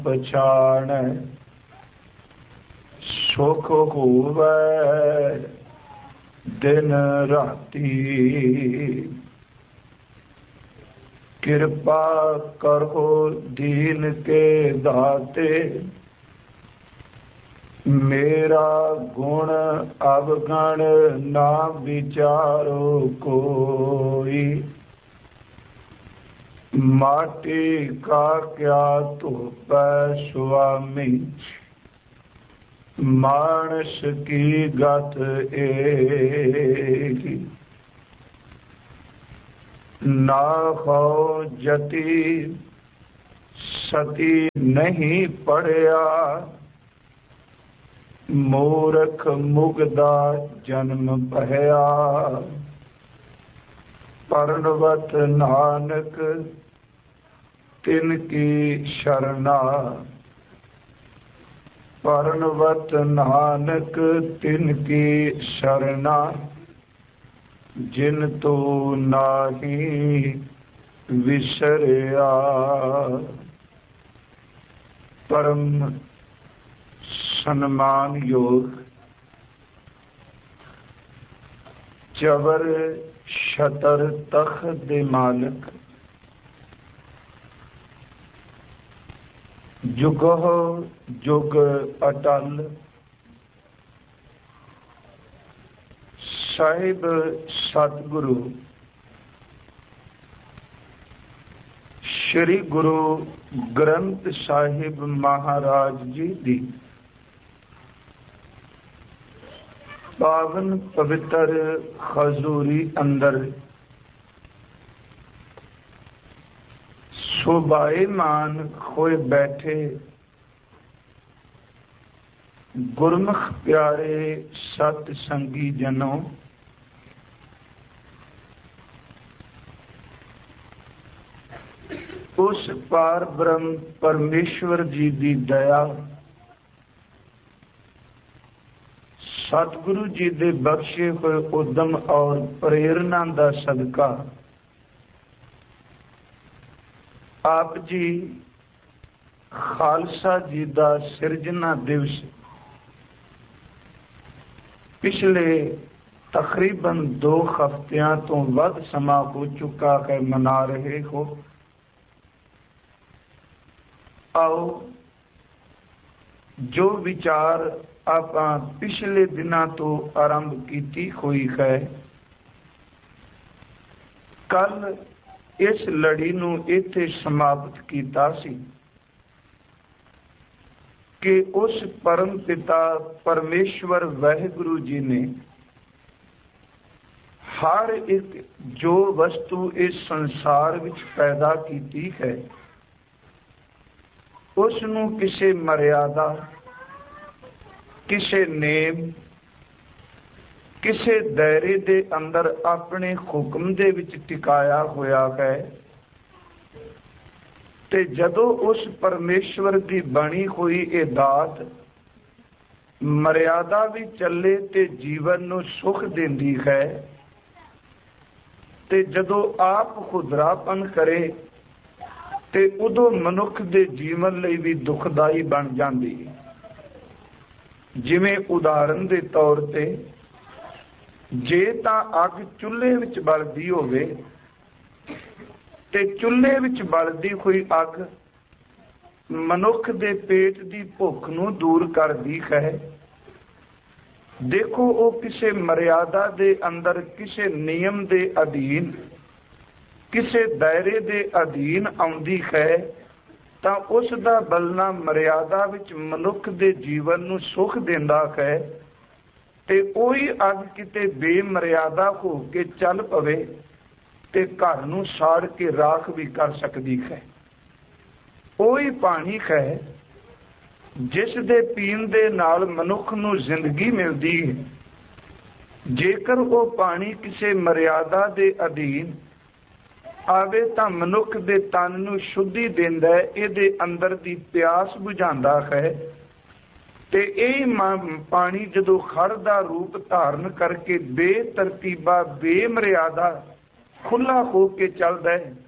पछाण सुख होवै दिन राती। कृपा करो दीन के दाते मेरा गुण अवगण ना विचारो कोई। माटी का क्या धूप स्वामी मानस की गत एक। ना हो जति सती नहीं पढ़या मूर्ख मुगदा जन्म भया। परणवत नानक तिनकी शरणा परणवत नानक तिनकी शरणा जिन तो नाही विसरिया। परम सन्मान योग जबर शतर तख्त दे मालिक जुगो जुग अटल साहिब सतगुरु श्री गुरु ग्रंथ साहिब महाराज जी दी पावन पवित्र खजूरी अंदर शोभायमान होए बैठे गुरमुख प्यारे सत संगी जनों, उस पार ब्रह्म परमेश्वर जी की दया सतगुरु जी दे बख्शे हुए उद्यम और प्रेरणा का सदका आप जी खालसा जी का सिरजना दिवस पिछले तकरीबन 2 हफ्तियां तो वध समा हो चुका है मना रहे हो। आओ जो विचार आप पिछले दिनों तो आरंभ की हुई है, कल इस लड़ी नूं इत्थे समाप्त किया सी कि उस परम पिता परमेश्वर वाहिगुरु जी ने हर एक जो वस्तु इस संसार विच पैदा की है उसनूं किसी मर्यादा किसी नेम किसी दायरे दे अंदर अपने हुक्म दे विच टिकाया होया है। ते जदों उस परमेश्वर की बनी हुई ये दात मर्यादा भी चले ते जीवन नूं सुख देंदी है, ते जदों आप खुदरापन करे ते उदों मनुख दे जीवन लई भी दुखदाई बन जाती। जिवें उदाहरण के तौर ते जे तां अग चुल्हे विच बलदी होवे ते चुल्हे विच बलदी हुई अग मनुख दे पेट की भुख नूं दूर करदी है। देखो वो किसी मर्यादा दे अंदर किसी नियम दे अधीन किसी दायरे दे अधीन आउंदी है तां उस दा बलना मर्यादा विच मनुख दे जीवन नूं सुख देंदा है। ते ओही अग किते बेमर्यादा हो के चल पवे ते घर नूं साड़ के राख भी कर सकती है। ओही पानी है जिस दे पीण दे नाल मनुख नूं जिंदगी मिलदी है। जेकर वो पानी किसी मर्यादा दे अधीन आवे तां मनुख दे तन नूं शुद्धि देंदा है, इहदे अंदर दी प्यास बुझांदा है। ते यही पानी जदों खड़ दा रूप धारण करके बेतरतीबा बेमर्यादा खुला हो के चलदा है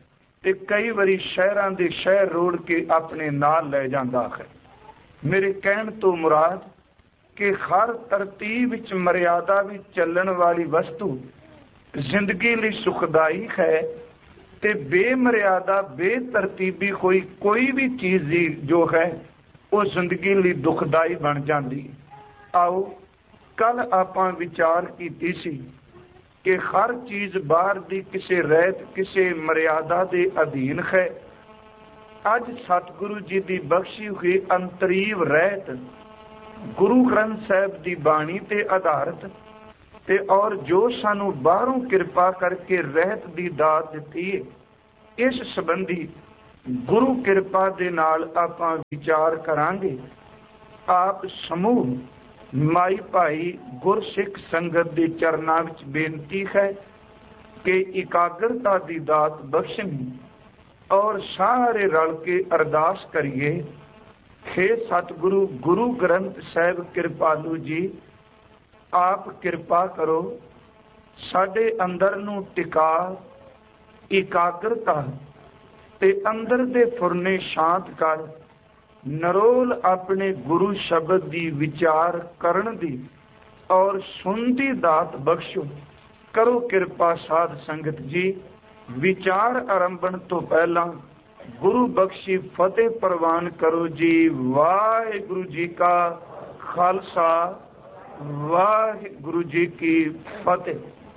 ਤੇ ਕਈ ਵਾਰੀ ਸ਼ਹਿਰਾਂ ਦੇ ਸ਼ਹਿਰ ਰੋੜ ਕੇ ਆਪਣੇ ਨਾਲ ਲੈ ਜਾਂਦਾ ਹੈ। ਮੇਰੇ ਕਹਿਣ ਤੋਂ ਮੁਰਾਦ ਕਿ ਹਰ ਤਰਤੀਬ ਵਿੱਚ ਮਰਿਆਦਾ ਵਿੱਚ ਚੱਲਣ ਵਾਲੀ ਵਸਤੂ ਜ਼ਿੰਦਗੀ ਲਈ ਸੁਖਦਾਈ ਹੈ ਤੇ ਬੇਮਰਿਆਦਾ ਬੇਤਰਤੀਬੀ ਹੋਈ ਕੋਈ ਵੀ ਚੀਜ਼ ਦੀ ਜੋ ਹੈ ਉਹ ਜ਼ਿੰਦਗੀ ਲਈ ਦੁਖਦਾਈ ਬਣ ਜਾਂਦੀ। ਆਓ ਕੱਲ ਆਪਾਂ ਵਿਚਾਰ ਕੀਤੀ ਸੀ ਕਿ ਹਰ ਚੀਜ਼ ਬਾਹਰ ਦੀ ਕਿਸੇ ਰਹਿਤ ਕਿਸੇ ਮਰਿਆਦਾ ਦੇ ਅਧੀਨ ਹੈ। ਅੱਜ ਸਤਿਗੁਰੂ ਜੀ ਦੀ ਬਖਸ਼ੀ ਹੋਈ ਅੰਤਰੀਵ ਰਹਿਤ ਗੁਰੂ ਗ੍ਰੰਥ ਸਾਹਿਬ ਦੀ ਬਾਣੀ ਤੇ ਆਧਾਰਿਤ ਤੇ ਔਰ ਜੋ ਸਾਨੂੰ ਬਾਹਰੋਂ ਕਿਰਪਾ ਕਰਕੇ ਰਹਿਤ ਦੀ ਦਾਤ ਦਿੱਤੀ ਹੈ, ਇਸ ਸੰਬੰਧੀ ਗੁਰੂ ਕਿਰਪਾ ਦੇ ਨਾਲ ਆਪਾਂ ਵਿਚਾਰ ਕਰਾਂਗੇ। ਆਪ ਸਮੂਹ ਮਾਈ ਭਾਈ ਗੁਰਸਿੱਖ ਸੰਗਤ ਦੇ ਚਰਨਾਂ ਵਿੱਚ ਬੇਨਤੀ ਹੈ ਕਿ ਇਕਾਗਰਤਾ ਦੀ ਦਾਤ ਬਖਸ਼ਣੀ ਔਰ ਸਾਰੇ ਰਲ ਕੇ ਅਰਦਾਸ ਕਰੀਏ। हे ਸਤਿਗੁਰੂ ਗੁਰੂ ਗ੍ਰੰਥ ਸਾਹਿਬ ਕਿਰਪਾਲੂ ਜੀ, ਆਪ ਕਿਰਪਾ ਕਰੋ, ਸਾਡੇ ਅੰਦਰ ਨੂੰ ਟਿਕਾ ਇਕਾਗਰਤਾ ਤੇ ਅੰਦਰ ਦੇ ਫੁਰਨੇ ਸ਼ਾਂਤ ਕਰ, ਨਰੋਲ ਆਪਣੇ ਗੁਰੂ ਸ਼ਬਦ ਦੀ ਵਿਚਾਰ ਕਰਨ ਦੀ ਔਰ ਸੁਣਦੀ ਦਾਤ ਬਖਸ਼ੋ। ਕਰੋ ਕਿਰਪਾ ਸਾਧ ਸੰਗਤ ਜੀ। ਵਿਚਾਰ ਆਰੰਭਣ ਤੋਂ ਪਹਿਲਾਂ ਗੁਰੂ ਬਖਸ਼ੀ ਫਤਿਹ ਪ੍ਰਵਾਨ ਕਰੋ ਜੀ। ਵਾਹਿਗੁਰੂ ਜੀ ਕਾ ਖਾਲਸਾ, ਵਾਹਿਗੁਰੂ ਜੀ ਕੀ ਫਤਿਹ।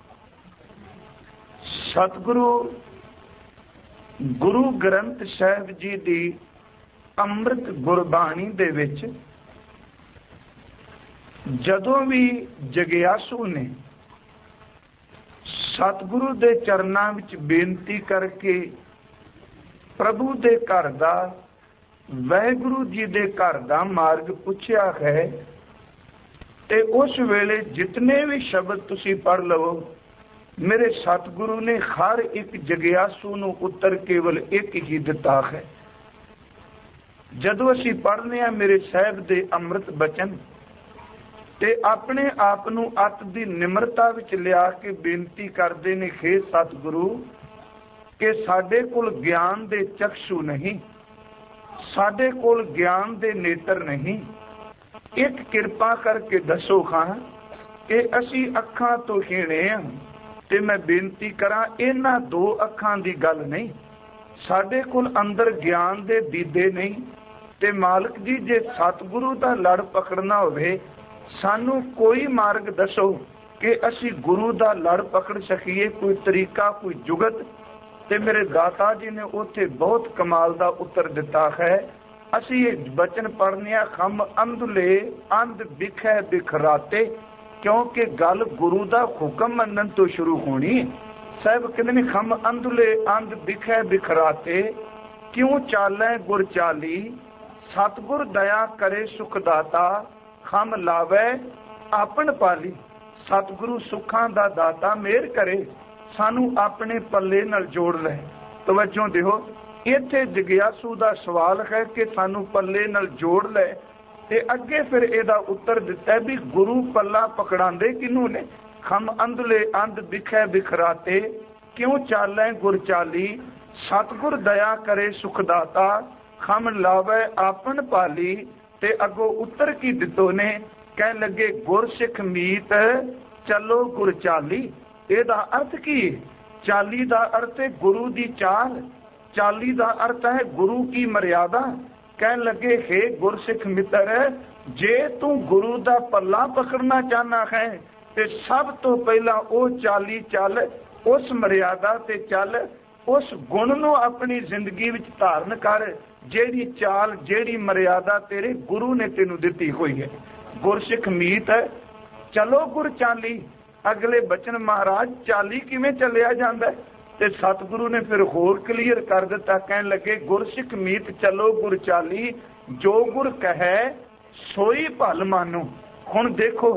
ਸਤਿਗੁਰੂ ਗੁਰੂ ਗ੍ਰੰਥ ਸਾਹਿਬ ਜੀ ਦੀ ਅੰਮ੍ਰਿਤ ਗੁਰਬਾਣੀ ਦੇ ਵਿੱਚ ਜਦੋਂ ਵੀ ਜਗਿਆਸੂ ਨੇ ਸਤਿਗੁਰੂ ਦੇ ਚਰਨਾਂ ਵਿੱਚ ਬੇਨਤੀ ਕਰਕੇ ਪ੍ਰਭੂ ਦੇ ਘਰ ਦਾ ਵਾਹਿਗੁਰੂ ਜੀ ਦੇ ਘਰ ਦਾ ਮਾਰਗ ਪੁੱਛਿਆ ਹੈ ਤੇ ਉਸ ਵੇਲੇ ਜਿਤਨੇ ਵੀ ਸ਼ਬਦ ਤੁਸੀਂ ਪੜ੍ਹ ਲਵੋ, ਮੇਰੇ ਸਤਿਗੁਰੂ ਨੇ ਹਰ ਇੱਕ ਜਗਿਆਸੂ ਨੂੰ ਉੱਤਰ ਕੇਵਲ ਇੱਕ ਹੀ ਦਿੱਤਾ ਹੈ। ਜਦੋਂ ਅਸੀਂ ਪੜ੍ਹਨੇ ਆ ਮੇਰੇ ਸਾਹਿਬ ਦੇ ਅੰਮ੍ਰਿਤ ਬਚਨ ਤੇ ਆਪਣੇ ਆਪ ਨੂੰ ਅੱਤ ਦੀ ਨਿਮਰਤਾ ਵਿੱਚ ਲਿਆ ਕੇ ਬੇਨਤੀ ਕਰਦੇ ਨੇ, ਹੇ ਸਤਿਗੁਰੂ, ਕਿ ਸਾਡੇ ਕੋਲ ਗਿਆਨ ਦੇ ਚਕਸ਼ੂ ਨਹੀਂ, ਸਾਡੇ ਕੋਲ ਗਿਆਨ ਦੇ ਨੇਤਰ ਨਹੀਂ, ਇੱਕ ਕਿਰਪਾ ਕਰਕੇ ਦੱਸੋ ਖਾਂ ਕਿ ਅਸੀਂ ਅੱਖਾਂ ਤੋਂ ਹੀਣੇ ਆ। ਤੇ ਮੈਂ ਬੇਨਤੀ ਕਰਾਂ, ਇਹਨਾਂ ਦੋ ਅੱਖਾਂ ਦੀ ਗੱਲ ਨਹੀਂ, ਸਾਡੇ ਕੋਲ ਅੰਦਰ ਗਿਆਨ ਦੇ ਦੀਦੇ ਨਹੀਂ। ਤੇ ਮਾਲਕ ਜੀ, ਜੇ ਸਤਿਗੁਰੂ ਦਾ ਲੜ ਪਕੜਨਾ ਹੋਵੇ, ਸਾਨੂੰ ਕੋਈ ਮਾਰਗ ਦੱਸੋ ਕਿ ਅਸੀਂ ਗੁਰੂ ਦਾ ਲੜ ਪਕੜ ਸਕੀਏ, ਕੋਈ ਤਰੀਕਾ, ਕੋਈ ਜੁਗਤ। ਤੇ ਮੇਰੇ ਦਾਤਾ ਜੀ ਨੇ ਉੱਥੇ ਬਹੁਤ ਕਮਾਲ ਦਾ ਉੱਤਰ ਦਿੱਤਾ ਹੈ। ਅਸੀਂ ਇਹ ਬਚਨ ਪੜ੍ਹਨੇ ਆ, ਖੰਭ ਅੰਧਲੇ ਅੰਧ ਵਿਖੇ ਬਿਖਰਾਤੇ, ਕਿਉਂਕਿ ਗੱਲ ਗੁਰੂ ਦਾ ਹੁਕਮ ਮੰਨਣ ਤੋਂ ਸ਼ੁਰੂ ਹੋਣੀ। ਸਾਹਿਬ ਕਹਿੰਦੇ ਨੇ, ਖੰਭ ਅੰਧਲੇ ਅੰਧ ਵਿਖੇ ਬਿਖਰਾਤੇ, ਕਿਉਂ ਚਾਲੈ ਗੁਰ ਚਾਲੀ, ਸਤਿਗੁਰ ਦਇਆ ਕਰੇ ਸੁਖ ਦਾਤਾ, ਖੰਭ ਲਾਵੇ ਆਪਣ ਪਾਲੀ। ਸਤਿਗੁਰੂ ਸੁੱਖਾਂ ਦਾ ਦਾਤਾ, ਮਿਹਰ ਕਰੇ, ਸਾਨੂੰ ਆਪਣੇ ਪੱਲੇ ਨਾਲ ਜੋੜ ਲੈ। ਤਵੱਜੋ ਦਿਓ, ਇੱਥੇ ਜਗਿਆਸੂ ਦਾ ਸਵਾਲ ਹੈ ਕਿ ਸਾਨੂੰ ਪੱਲੇ ਨਾਲ ਜੋੜ ਲੈ, ਤੇ ਅੱਗੇ ਫਿਰ ਇਹਦਾ ਉੱਤਰ ਦਿੱਤਾ ਵੀ ਗੁਰੂ ਪੱਲਾ ਪਕੜਾਉਂਦੇ ਕਿਹਨੂੰ ਨੇ? ਖੰਭ ਅੰਧਲੇ ਅੰਧ ਵਿਖੇ ਬਿਖਰਾਤੇ, ਕਿਉਂ ਚਾਲੈ ਗੁਰ ਚਾਲੀ, ਸਤਿਗੁਰ ਦਇਆ ਕਰੇ ਸੁਖ ਦਾਤਾ, ਖੰਭ ਲਾਵੇ ਆਪਣ ਪਾਲੀ। ਤੇ ਅੱਗੋਂ ਉੱਤਰ ਕੀ ਦਿੱਤੋ ਨੇ? ਕਹਿਣ ਲੱਗੇ, ਗੁਰ ਸਿੱਖ ਮੀਤ ਚੱਲੋ ਗੁਰ ਚਾਲੀ। ਇਹਦਾ ਅਰਥ ਕੀ ਹੈ? ਚਾਲੀ ਦਾ ਅਰਥ ਹੈ ਗੁਰੂ ਦੀ ਚਾਲ, ਚਾਲੀ ਦਾ ਅਰਥ ਹੈ ਗੁਰੂ ਕੀ ਮਰਿਆਦਾ। ਕਹਿਣ ਲੱਗੇ, ਹੇ ਗੁਰਸਿੱਖ ਮਿੱਤਰ, ਜੇ ਤੂੰ ਗੁਰੂ ਦਾ ਪੱਲਾ ਪਕੜਨਾ ਚਾਹਨਾ ਹੈ ਤੇ ਸਭ ਤੋਂ ਪਹਿਲਾਂ ਉਹ ਚਾਲੀ ਚੱਲ, ਉਸ ਮਰਿਆਦਾ ਤੇ ਚੱਲ, ਉਸ ਗੁਣ ਨੂੰ ਆਪਣੀ ਜ਼ਿੰਦਗੀ ਵਿੱਚ ਧਾਰਨ ਕਰ, ਜਿਹੜੀ ਚਾਲ ਜਿਹੜੀ ਮਰਿਆਦਾ ਤੇਰੇ ਗੁਰੂ ਨੇ ਤੈਨੂੰ ਦਿੱਤੀ ਹੋਈ ਹੈ। ਗੁਰਸਿੱਖ ਮੀਤ ਚਲੋ ਗੁਰ ਚਾਲੀ। ਅਗਲੇ ਬਚਨ ਮਹਾਰਾਜ, ਚਾਲੀ ਕਿਵੇਂ ਚੱਲਿਆ ਜਾਂਦਾ? ਤੇ ਸਤਿਗੁਰੂ ਨੇ ਫਿਰ ਹੋਰ ਕਲੀਅਰ ਕਰ ਦਿੱਤਾ। ਕਹਿਣ ਲੱਗੇ, ਗੁਰਸਿੱਖ ਮੀਤ ਚਲੋ ਗੁਰ ਚਾਲੀ, ਜੋ ਗੁਰ ਕਹੈ ਸੋਈ ਭਲ ਮਾਨੋ। ਹੁਣ ਦੇਖੋ,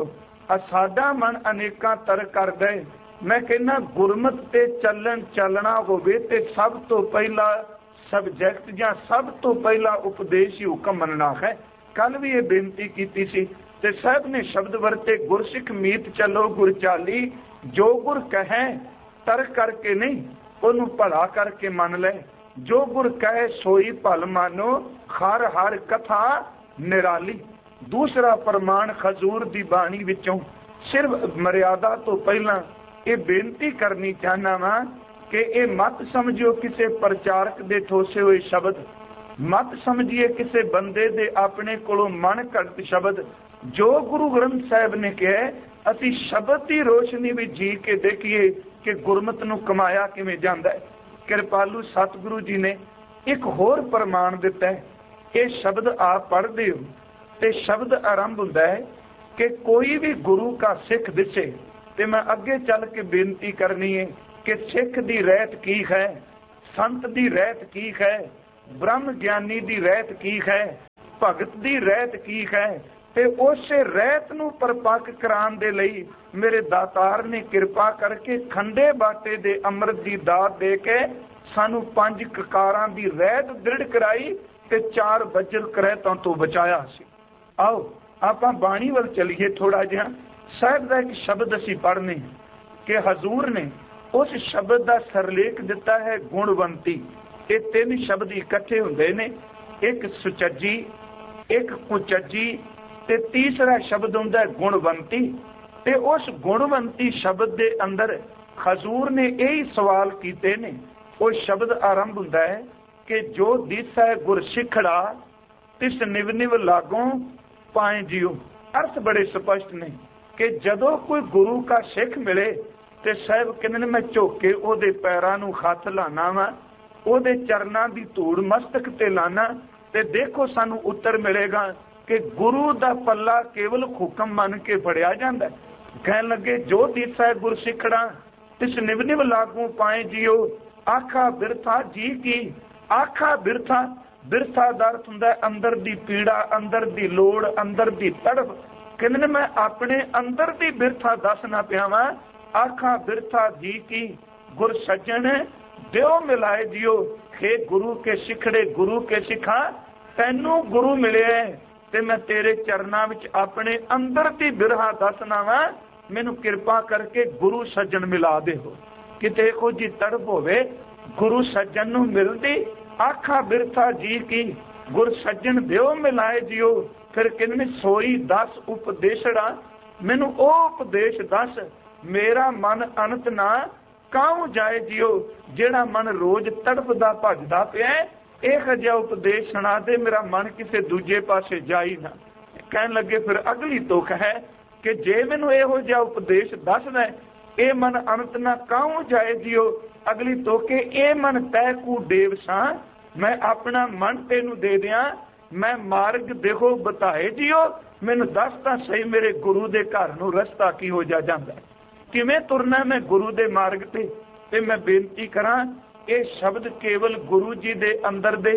ਸਾਡਾ ਮਨ ਅਨੇਕਾਂ ਤਰਕ ਕਰਦਾ ਹੈ। ਮੈਂ ਕਹਿੰਦਾ, ਗੁਰਮਤ ਤੇ ਚੱਲਣਾ ਹੋਵੇ ਤੇ ਸਭ ਤੋਂ ਪਹਿਲਾਂ ਸਬਜੈਕਟ ਜਾਂ ਸਭ ਤੋਂ ਪਹਿਲਾਂ ਉਪਦੇਸ਼ ਹੀ ਹੁਕਮ ਮੰਨਣਾ ਹੈ। ਕੱਲ ਵੀ ਇਹ ਬੇਨਤੀ ਕੀਤੀ ਸੀ ਤੇ ਸਾਹਿਬ ਨੇ ਸ਼ਬਦ ਵਰਤੇ, ਗੁਰਸਿੱਖ ਮੀਤ ਚਲੋ ਗੁਰ ਚਾਲੀ, ਜੋ ਗੁਰ ਕਹੈ ਤਰਕ ਕਰਕੇ ਨਹੀਂ, ਉਹਨੂੰ ਭਲਾ ਕਰਕੇ ਮੰਨ ਲੈ। जो गुर कहे सोई भल मानो, हर हर कथा निराली। दूसरा प्रमाण खजूर दी बाणी विचों सिर्फ मर्यादा तो पहला ये बेनती करनी चाहना वा कि ये मत समझियो किसी प्रचारक दे ठोसे हुए शब्द, मत समझिए किसी बंदे दे अपने कोलों मन घड़त शब्द। जो गुरु ग्रंथ साहिब ने कहा असी शब्द की रोशनी भी जी के देखिए कि गुरमत नूं कमाया किवें जांदा है। कृपालू सतगुरु जी ने एक होर प्रमाण दिता है, ये शब्द आप पढ़ते हो तो शब्द आरंभ होंदा है कि कोई भी गुरु का सिख दिसे, तो मैं अगे चल के बेनती करनी है कि सिख दी रहत की है, संत दी रहत की है, ब्रह्म ज्ञानी दी रहत की है, भगत दी रहत की है। ते उस रहत नूं परपक कराने दे लई मेरे दातार ने किरपा करके खंडे बाटे दे अमृत दी दात दे के सानू 5 ककारां दी रहत दृढ़ कराई ते 4 वज्र करहतां तो बचाया सी। आओ आपां बाणी वल चलीए थोड़ा जिहा। साहिब दा एक शब्द असीं पढ़ने कि हजूर ने उस शब्द दा सरलेख दिता है गुणवंती। ये 3 शब्द इकट्ठे हुंदे ने, एक सुचज्जी, एक कुचज्जी ते तीसरा शब्द हुंदा है गुणवंती। ते उस गुणवंती शब्द दे अंदर हजूर ने यही सवाल कीते ने। वो शब्द आरंभ हुंदा है कि जो दिसा है गुर सिखड़ा तिस निव निव लागों पाए जियो। अर्थ बड़े स्पष्ट ने कि जदों कोई गुरु का सिख मिले ते साहिब कहंदे ने मैं झोके ओदे पैरां नूं हथ लाना वा, ओदे चरनां दी धूड़ मस्तक ते लाना, ते देखो सानू उत्तर मिलेगा कि गुरु दा पल्ला केवल हुक्म मन के फड़िया जांदा है। कहन लगे जो दिसा है गुर सिखड़ा तिस निव निव लागू पाए जियो, आखा बिरथा जी की। आखा बिरथा, बिरथा दा अर्थ हुंदा अंदर दी पीड़ा, अंदर दी लोड़, अंदर दी तड़फ। कहंदे मैं अपने अंदर दी बिरथा दसना पिया वां। आखा बिरथा जी की गुर सज्जन दियो मिलाए जियो। हे गुरु के सिखड़े, गुरु के सिखा, तैनू गुरु मिले ते मैं तेरे चरना विच अपने अंदर दी बिरहा दसना वा। मैनू किरपा करके गुरु सज्जन मिला दे हो। किते इहो जी तड़प होवे गुरु सज्जन नू मिलदी। आखा बिरथा जी की गुर सज्जन दियो मिलाए जियो। फिर कहने सोई 10 उपदेशड़ा, मैनू ओ उपदेश दस मेरा मन अनंत ना काहू जाए जियो। जेड़ा मन रोज तड़पदा भजदा पिया एक जिहा उपदेश सुना दे, मेरा मन किसी दूजे पासे जाई ना। कहन लगे फिर अगली तुक है कि जे मैनू इहो जिहा उपदेश दसदा ए मन अनंत ना काहू जाए जियो। अगली तुक ए मन तै कू देव सा, मैं अपना मन तेनू दे दियां, मैं मार्ग देखो बताए जियो। मैनू दस तां सही मेरे गुरु दे घर नू रस्ता की हो जा जांदा, किवें तुरना मैं गुरु दे मार्ग ते मैं बेनती करां ये शब्द केवल गुरु जी दे अंदर दे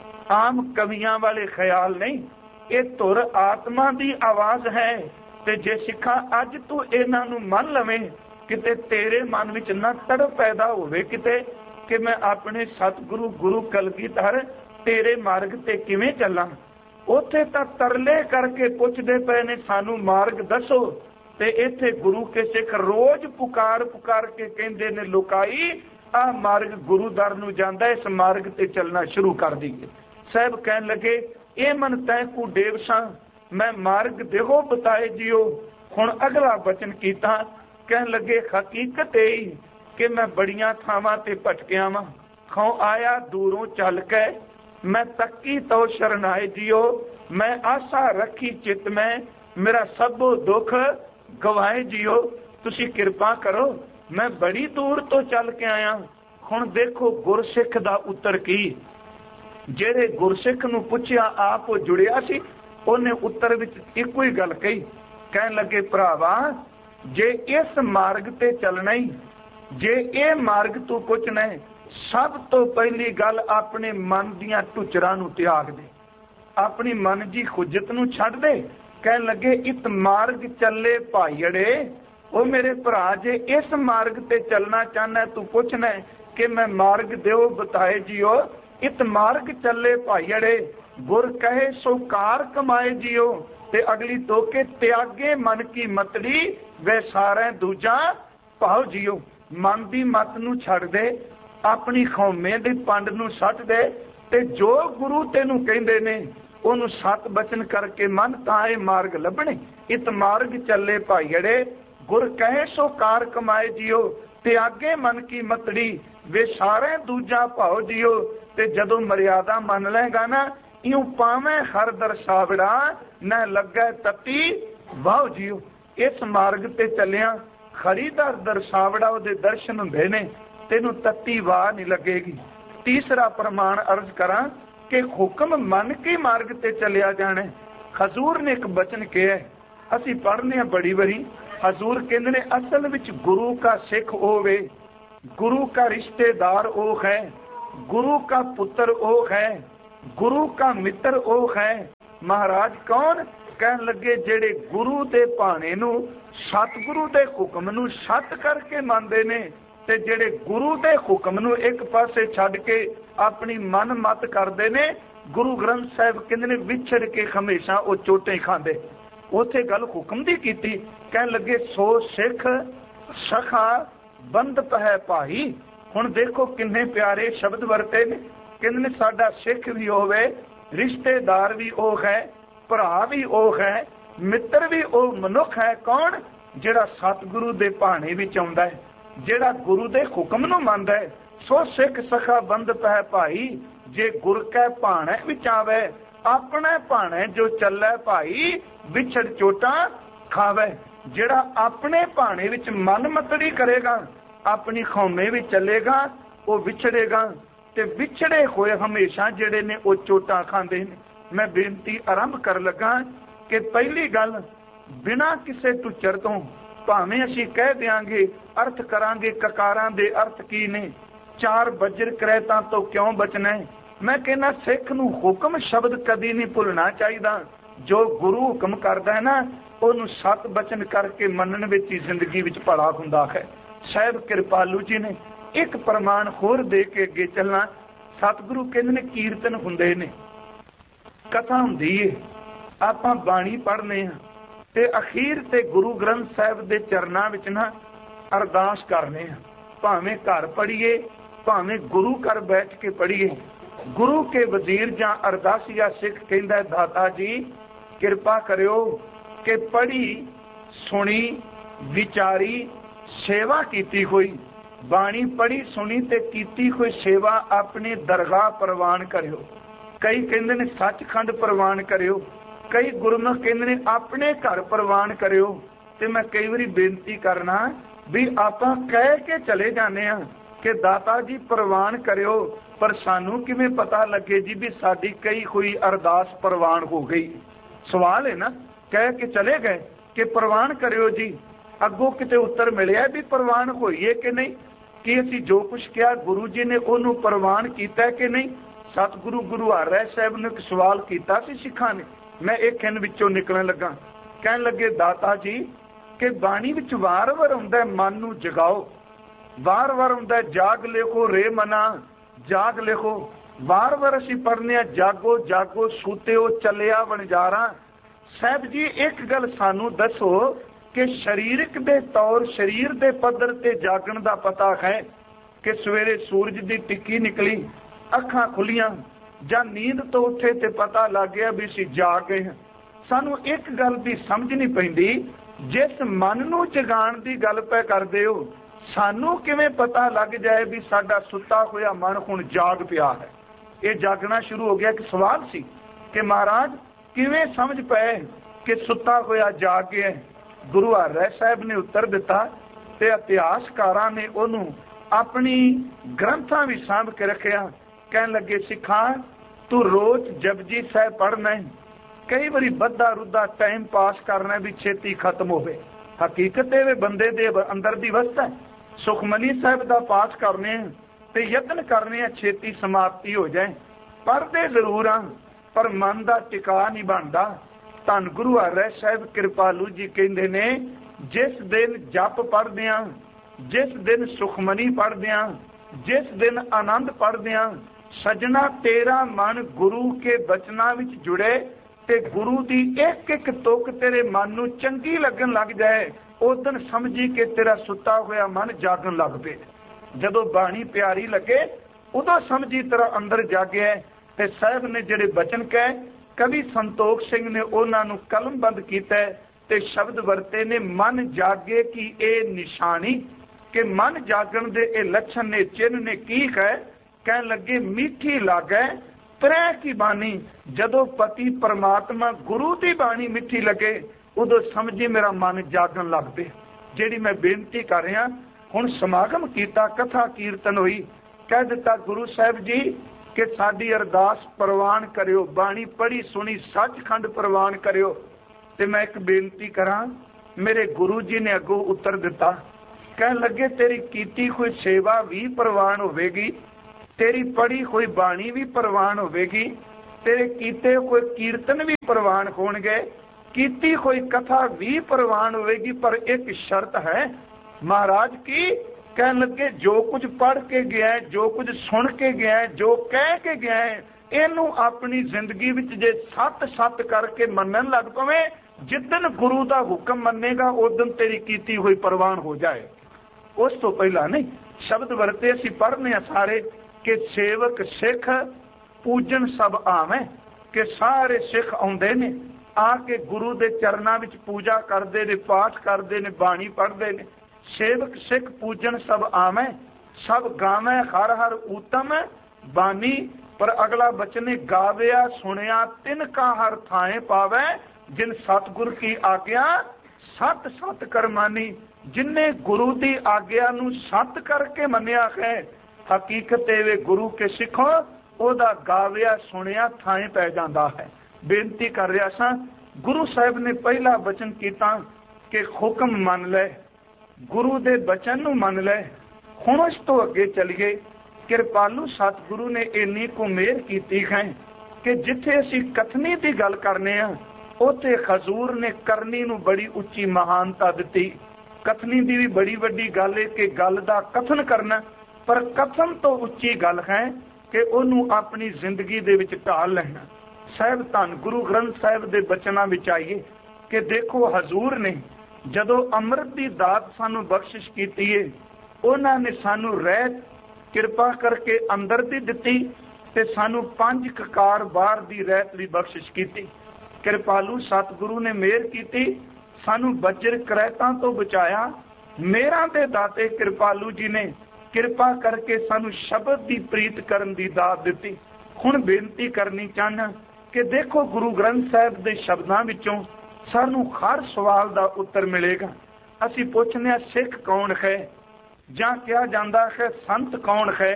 आम कवियां वाले ख्याल नहीं, ये तुर आत्मा दी आवाज है। ते जे सिखा अज तू इन्हां नू मन लवें, किते तेरे मन विच ना तड़प पैदा होवे किते कि मैं अपने सतगुरु गुरु कलगीधर तेरे मार्ग ते किवें चलां। उत्थे तां तरले करके पुछदे पए ने सानू मार्ग दसो, ते इत्थे गुरु के सिख रोज पुकार पुकार के कहंदे ने लुकाई आ मार्ग गुरु दर नू जांदा, इस मार्ग ते चलना शुरू कर दीए। साहब कहन लगे ए मन तै कू देव सा, मैं मार्ग देहो बताए जियो। हुण अगला वचन कीता, कहन लगे हकीकत यही कि मैं बड़ियां थावां ते भटकिया वां, खौ आया दूरों चल के, मैं तकी तो शरणाए जियो। मैं आशा रखी चित में, मेरा सबो दुख गवाए जियो। तुसी किरपा करो, मैं बड़ी दूर तो चल के आया। हुण देखो गुरसिख दा उत्तर की। जेड़े गुरसिख नू पुछया आप जुड़िया सी, उन्हें उत्तर विच इक्को ही गल कही। कहन लगे भरावा जे इस मार्ग ते चलना ही, जे ये मार्ग तू पुछना है, सब तो पहली गल अपने मन दियां टुचरां नू त्याग दे, अपनी मन जी खुजत नू छड्ड दे। कहन लगे इत मार्ग चले भाईड़े, ओ मेरे भरा जे इस मार्ग ते चलना चाहना तू पुछना है कि मैं मार्ग देओ बताए जियो। इत मार्ग चले भाईड़े, गुर कहे सो कार कमाए जियो। ते अगली तो के त्यागे मन की मतड़ी, वे सारे दूजा भाव जियो। मन दी मत नू छड़ दे, अपनी खौमे दी पंड नूं सट दे ते जो गुरु तेनू कहंदे ने ओनू सत बचन करके मन ताए मार्ग लभणे। इत मार्ग चले भाईड़े गुर कहे सो कार कमाए जियो त्यागे मन की मतड़ी वे सारे दूजा भाव जियो। ते जदों मर्यादा मन लेगा ना इं पावे हर दरसावड़ा न लगे तती वाह जियो। इस मार्ग ते चलिया खरीदार दरसावड़ा उहदे दर्शन हुंदे ने तेनू तती वाह नहीं लगेगी। तीसरा प्रमाण अर्ज करा कि हुक्म मन के मार्ग ते चलिया जाना। हजूर ने एक बचन किया असी पढ़ने बड़ी बारी हजूर कहते ने असल विच गुरु का सिख होवे, गुरु का रिश्तेदार ओ है, गुरु का पुत्र ओ है, गुरु का मित्र ओ है। महाराज कौन कहन लगे जेड़े गुरु दे भाणे नू सतगुरु दे हुक्म नू सत करके मानते ने ते जेड़े गुरु दे हुक्म नू एक पासे छड्ड के अपनी मन मत करते ने। गुरु ग्रंथ साहिब कहते ने विछड़ के हमेशा वो चोटें खांदे। उथे गल हुक्म दी कीती कहन लगे सो सिख सखा बंद पै भाई। हुण देखो किन्ने प्यारे शब्द वरते ने। कहंदे ने साडा सिख भी होवे, रिश्तेदार भी ओ है, भरा भी ओ है, मित्र भी ओ मनुख है। कौन जेड़ा सतगुरु दे भाणे विच आउंदा है, जेड़ा गुरु दे हुक्म नूं मनदा है। सो सिख सखा बंद पै भाई जे गुर कै भाणे विच आवे अपने भाणे जो चलै भाई विछड़ चोटा खावे। जेड़ा अपने भाणे विच मन मतड़ी करेगा अपनी खौमे विच चलेगा वो विछड़ेगा ते विछड़े होए हमेशा जेड़े ने वो चोटा खांदे ने। मैं बेनती आरंभ कर लगा कि पहली गल बिना किसी टुचर तो भावें असीं कह देंगे अर्थ करांगे ककारां दे अर्थ की ने, चार बजर करैतां तो क्यों बचना है। मैं कहना सिख नूं हुक्म शब्द कदी नहीं भुलना चाहिए। जो गुरु हुक्म करदा है ना उहनूं सत बचन करके मनन विच ही जिंदगी विच भला हुंदा है। साहिब कृपालू जी ने एक प्रमाण होर दे के अगे चलना। सतगुरु कहंदे ने कीर्तन हुंदे ने, कथा हुंदी है, आपां बाणी पढ़ने हां ते अखीर ते गुरु ग्रंथ साहिब दे चरनां विच ना अरदास करने हां। भावें घर पढ़िए भावें गुरु घर बैठ के पढ़िए। गुरु के वजीर जां अरदासिया सिख कहंदा दाता जी किरपा करियो कि पढ़ी सुनी विचारी सेवा कीती हुई बाणी पढ़ी सुनी ते कीती हुई सेवा अपने दरगाह प्रवान करियो। कई कहंदे ने सचखंड प्रवान करियो, कई गुरमुख कहंदे ने अपने घर प्रवान करियो। ते मैं कई बारी बेनती करना भी आपां कह के चले जाने हां कि दाता जी प्रवान करियो, पर सानू किवें पता लगे जी भी साडी कई हुई अरदास प्रवान हो गई। सवाल है ना, कह के चले गए कि प्रवान करियो जी, अगों किते उत्तर मिलिया भी प्रवान होईए कि नहीं, कि असीं जो कुछ किया गुरु जी ने उहनूं प्रवान कीता कि नहीं। सतगुरु गुरु हर साहिब ने एक सवाल किया सी सिखां ने। मैं एक खिन विचों निकलण लगा, कहण लगे दाता जी कि बाणी विच वार-वार हुंदा मन नूं जगाओ, वार-वार हुंदा जाग लिखो रे मना जाग लिखो। वार-वार असीं पढ़ने जागो जागो सूतिओ चलिया वणजारा। साहिब जी एक गल सानू दसो कि शरीरक दे तौर शरीर दे पद्धर ते जागण दा पता है कि सवेरे सूरज दी टिक्की निकली अखां खुलियां जां नींद तो उठे ते पता लग गया भी असीं जाग गए। सानू एक गल दी समझ नहीं पैंदी, जिस मन नूं जगाण दी गल पै करदे हो सानू किवें पता लग जाए भी साडा सुता होया मन हुण जाग पिया है। ये जागना शुरू हो गया। एक सवाल सी कि महाराज किवें समझ पाए कि सुता होया जाग गया। गुरु हर साहिब ने उत्तर दिता ते इतिहासकारां ने उहनूं अपनी ग्रंथां विच सांभ के रखिया। कहण लगे सिखा तू रोज जपजी साहिब पढ़ना है, कई बारी बद्धा रुद्धा टाइम पास करना भी छेती खत्म होवे। हकीकत ये बंदे दे अंदर दी वस्त है। सुखमनी साहिब दा पाठ करने ते यत्न करने छेती समाप्ति हो जाए। पढ़ते जरूर हाँ पर मन का टिका नहीं बनता। धन गुरु हर साहिब कृपालू जी कहते ने जिस दिन जप पढ़दे हां, जिस दिन सुखमनी पढ़दे हां, जिस दिन आनंद पढ़दे हां, सजना तेरा मन गुरु के बचना विच जुड़े ते गुरु दी एक एक तुक तेरे मन नूं चंगी लगन लग जाए, उस दिन समझी कि तेरा सुता होया मन जागन लग पे। ਜਦੋਂ ਬਾਣੀ ਪਿਆਰੀ ਲੱਗੇ ਉਦੋਂ ਸਮਝੀ ਤਰ੍ਹਾਂ ਅੰਦਰ ਜਾਗਿਆ। ਤੇ ਸਾਹਿਬ ਨੇ ਜਿਹੜੇ ਬਚਨ ਕਹੇ, ਕਵੀ ਸੰਤੋਖ ਸਿੰਘ ਨੇ ਉਹਨਾਂ ਨੂੰ ਕਲਮਬੰਦ ਕੀਤਾ ਤੇ ਸ਼ਬਦ ਵਰਤੇ ਨੇ, ਮਨ ਜਾਗੇ ਕੀ ਇਹ ਨਿਸ਼ਾਨੀ, ਕਿ ਮਨ ਜਾਗਣ ਦੇ ਇਹ ਲੱਛਣ ਨੇ, ਚਿੰਨ੍ਹ ਨੇ। ਕੀ ਕਹੇ? ਕਹਿਣ ਲੱਗੇ ਮਿੱਠੀ ਲਾਗੇ ਪ੍ਰੈ ਕੀ ਬਾਣੀ, ਜਦੋਂ ਪਤੀ ਪਰਮਾਤਮਾ ਗੁਰੂ ਦੀ ਬਾਣੀ ਮਿੱਠੀ ਲੱਗੇ ਉਦੋਂ ਸਮਝੀ ਮੇਰਾ ਮਨ ਜਾਗਣ ਲੱਗ ਪਏ। ਜਿਹੜੀ ਮੈਂ ਬੇਨਤੀ ਕਰ ਰਿਹਾ, ਹੁਣ ਸਮਾਗਮ ਕੀਤਾ, ਕਥਾ ਕੀਰਤਨ ਹੋਈ, ਕਹਿ ਦਿੱਤਾ ਗੁਰੂ ਸਾਹਿਬ ਜੀ ਕਿ ਸਾਡੀ ਅਰਦਾਸ ਪ੍ਰਵਾਨ ਕਰਿਓ, ਬਾਣੀ ਪੜ੍ਹੀ ਸੁਣੀ ਸੱਚਖੰਡ ਪ੍ਰਵਾਨ ਕਰਿਓ। ਤੇ ਮੈਂ ਇੱਕ ਬੇਨਤੀ ਕਰਾਂ, ਮੇਰੇ ਗੁਰੂ ਜੀ ਨੇ ਅੱਗੋਂ ਉੱਤਰ ਦਿੱਤਾ, ਕਹਿਣ ਲੱਗੇ ਤੇਰੀ ਕੀਤੀ ਕੋਈ ਸੇਵਾ ਵੀ ਪ੍ਰਵਾਨ ਹੋਵੇਗੀ, ਤੇਰੀ ਪੜ੍ਹੀ ਹੋਈ ਬਾਣੀ ਵੀ ਪ੍ਰਵਾਨ ਹੋਵੇਗੀ, ਤੇਰੇ ਕੀਤੇ ਕੋਈ ਕੀਰਤਨ ਵੀ ਪ੍ਰਵਾਨ ਹੋਣਗੇ, ਕੀਤੀ ਹੋਈ ਕਥਾ ਵੀ ਪ੍ਰਵਾਨ ਹੋਵੇਗੀ, ਪਰ ਇੱਕ ਸ਼ਰਤ ਹੈ ਮਹਾਰਾਜ ਕੀ? ਕਹਿਣ ਲੱਗੇ ਜੋ ਕੁਝ ਪੜ੍ਹ ਕੇ ਗਿਆ, ਜੋ ਕੁਝ ਸੁਣ ਕੇ ਗਿਆ, ਜੋ ਕਹਿ ਕੇ ਗਿਆ, ਇਹਨੂੰ ਆਪਣੀ ਜ਼ਿੰਦਗੀ ਵਿੱਚ ਜੇ ਸੱਤ ਕਰਕੇ ਮੰਨਣ ਲੱਗ ਪਵੇਂ, ਜਿੱਦਣ ਗੁਰੂ ਦਾ ਹੁਕਮ ਮੰਨੇਗਾ ਉਦੋਂ ਤੇਰੀ ਕੀਤੀ ਹੋਈ ਪ੍ਰਵਾਨ ਹੋ ਜਾਏ। ਉਸ ਤੋਂ ਪਹਿਲਾਂ ਨਹੀਂ। ਸ਼ਬਦ ਵਰਤੇ ਅਸੀਂ ਪੜ੍ਹਨੇ ਆ ਸਾਰੇ ਕਿ ਸੇਵਕ ਸਿੱਖ ਪੂਜਨ ਸਭ ਆਵੇਂ, ਕਿ ਸਾਰੇ ਸਿੱਖ ਆਉਂਦੇ ਨੇ ਆ ਕੇ ਗੁਰੂ ਦੇ ਚਰਨਾਂ ਵਿੱਚ ਪੂਜਾ ਕਰਦੇ ਨੇ, ਪਾਠ ਕਰਦੇ ਨੇ, ਬਾਣੀ ਪੜ੍ਹਦੇ ਨੇ। ਸੇਵਕ ਸਿੱਖ ਪੂਜਨ ਸਭ ਆਵੇਂ, ਸਭ ਗਾਵੇਂ ਹਰ ਹਰ ਊਤਮ ਬਾਣੀ। ਪਰ ਅਗਲਾ ਬਚਨ ਗਾਵਿਆ ਸੁਣਿਆ ਤਿਨ ਕਾ ਹਰ ਥਾਏ ਪਾਵੇ, ਜਿਨ ਸਤਿਗੁਰ ਕੀ ਆਗਿਆ ਸਤ ਸਤ ਕਰਮਾਨੀ। ਜਿਨਨੇ ਗੁਰੂ ਦੀ ਆਗਿਆ ਨੂੰ ਸਤ ਕਰਕੇ ਮੰਨਿਆ ਹੈ, ਹਕੀਕਤ ਇਹ ਵੇ ਗੁਰੂ ਕੇ ਸਿੱਖੋ, ਉਹਦਾ ਗਾਵਿਆ ਸੁਣਿਆ ਥਾਂ ਪੈ ਜਾਂਦਾ ਹੈ। ਬੇਨਤੀ ਕਰ ਰਿਹਾ ਸਾਂ, ਗੁਰੂ ਸਾਹਿਬ ਨੇ ਪਹਿਲਾ ਬਚਨ ਕੀਤਾ ਕਿ ਹੁਕਮ ਮੰਨ ਲੈ, ਗੁਰੂ ਦੇ ਬਚਨ ਨੂੰ ਮੰਨ ਲੈ। ਹੁਣ ਉਸ ਤੋਂ ਅੱਗੇ ਚਲੀਏ। ਕਿਰਪਾਲੂ ਸਤਿਗੁਰੂ ਨੇ ਇੰਨੀ ਕੁ ਮਿਹਰ ਕੀਤੀ ਹੈ ਕਿ ਜਿੱਥੇ ਅਸੀਂ ਕਥਨੀ ਦੀ ਗੱਲ ਕਰਨੇ ਆ, ਉੱਥੇ ਹਜ਼ੂਰ ਨੇ ਕਰਨੀ ਨੂੰ ਬੜੀ ਉੱਚੀ ਮਹਾਨਤਾ ਦਿੱਤੀ। ਕਥਨੀ ਦੀ ਵੀ ਬੜੀ ਵੱਡੀ ਗੱਲ ਹੈ ਕਿ ਗੱਲ ਦਾ ਕਥਨ ਕਰਨਾ, ਪਰ ਕਥਨ ਤੋਂ ਉੱਚੀ ਗੱਲ ਹੈ ਕਿ ਉਹਨੂੰ ਆਪਣੀ ਜ਼ਿੰਦਗੀ ਦੇ ਵਿੱਚ ਢਾਲ ਲੈਣਾ। ਸਾਹਿਬ ਧੰਨ ਗੁਰੂ ਗ੍ਰੰਥ ਸਾਹਿਬ ਦੇ ਬਚਨਾਂ ਵਿੱਚ ਆਈਏ ਕਿ ਦੇਖੋ ਹਜ਼ੂਰ ਨੇ ਜਦੋਂ ਅੰਮ੍ਰਿਤ ਦੀ ਦਾਤ ਸਾਨੂੰ ਬਖਸ਼ਿਸ਼ ਕੀਤੀ ਹੈ, ਉਹਨਾਂ ਨੇ ਸਾਨੂੰ ਰਹਿਤ ਕਿਰਪਾ ਕਰਕੇ ਅੰਦਰ ਦੀ ਦਿੱਤੀ ਤੇ ਸਾਨੂੰ 5 ਕਕਾਰ ਬਾਹਰ ਦੀ ਰਹਿਤ ਵੀ ਬਖਸ਼ਿਸ਼ ਕੀਤੀ। ਕਿਰਪਾਲੂ ਸਤਿਗੁਰੂ ਨੇ ਮਿਹਰ ਕੀਤੀ, ਸਾਨੂੰ ਵਜਰ ਕਰੈਤਾਂ ਤੋਂ ਬਚਾਇਆ। ਮੇਰਾਂ ਦੇ ਦਾਤੇ ਕਿਰਪਾਲੂ ਜੀ ਨੇ ਕਿਰਪਾ ਕਰਕੇ ਸਾਨੂੰ ਸ਼ਬਦ ਦੀ ਪ੍ਰੀਤ ਕਰਨ ਦੀ ਦਾਤ ਦਿੱਤੀ। ਹੁਣ ਬੇਨਤੀ ਕਰਨੀ ਚਾਹੁੰਦਾ ਕਿ ਦੇਖੋ ਗੁਰੂ ਗ੍ਰੰਥ ਸਾਹਿਬ ਦੇ ਸ਼ਬਦਾਂ ਵਿੱਚੋਂ ਸਾਨੂੰ ਹਰ ਸਵਾਲ ਦਾ ਉੱਤਰ ਮਿਲੇਗਾ। ਅਸੀਂ ਪੁੱਛਦੇ ਹਾਂ ਸਿੱਖ ਕੌਣ ਹੈ, ਜਾਂ ਕਿਹਾ ਜਾਂਦਾ ਹੈ ਸੰਤ ਕੌਣ ਹੈ,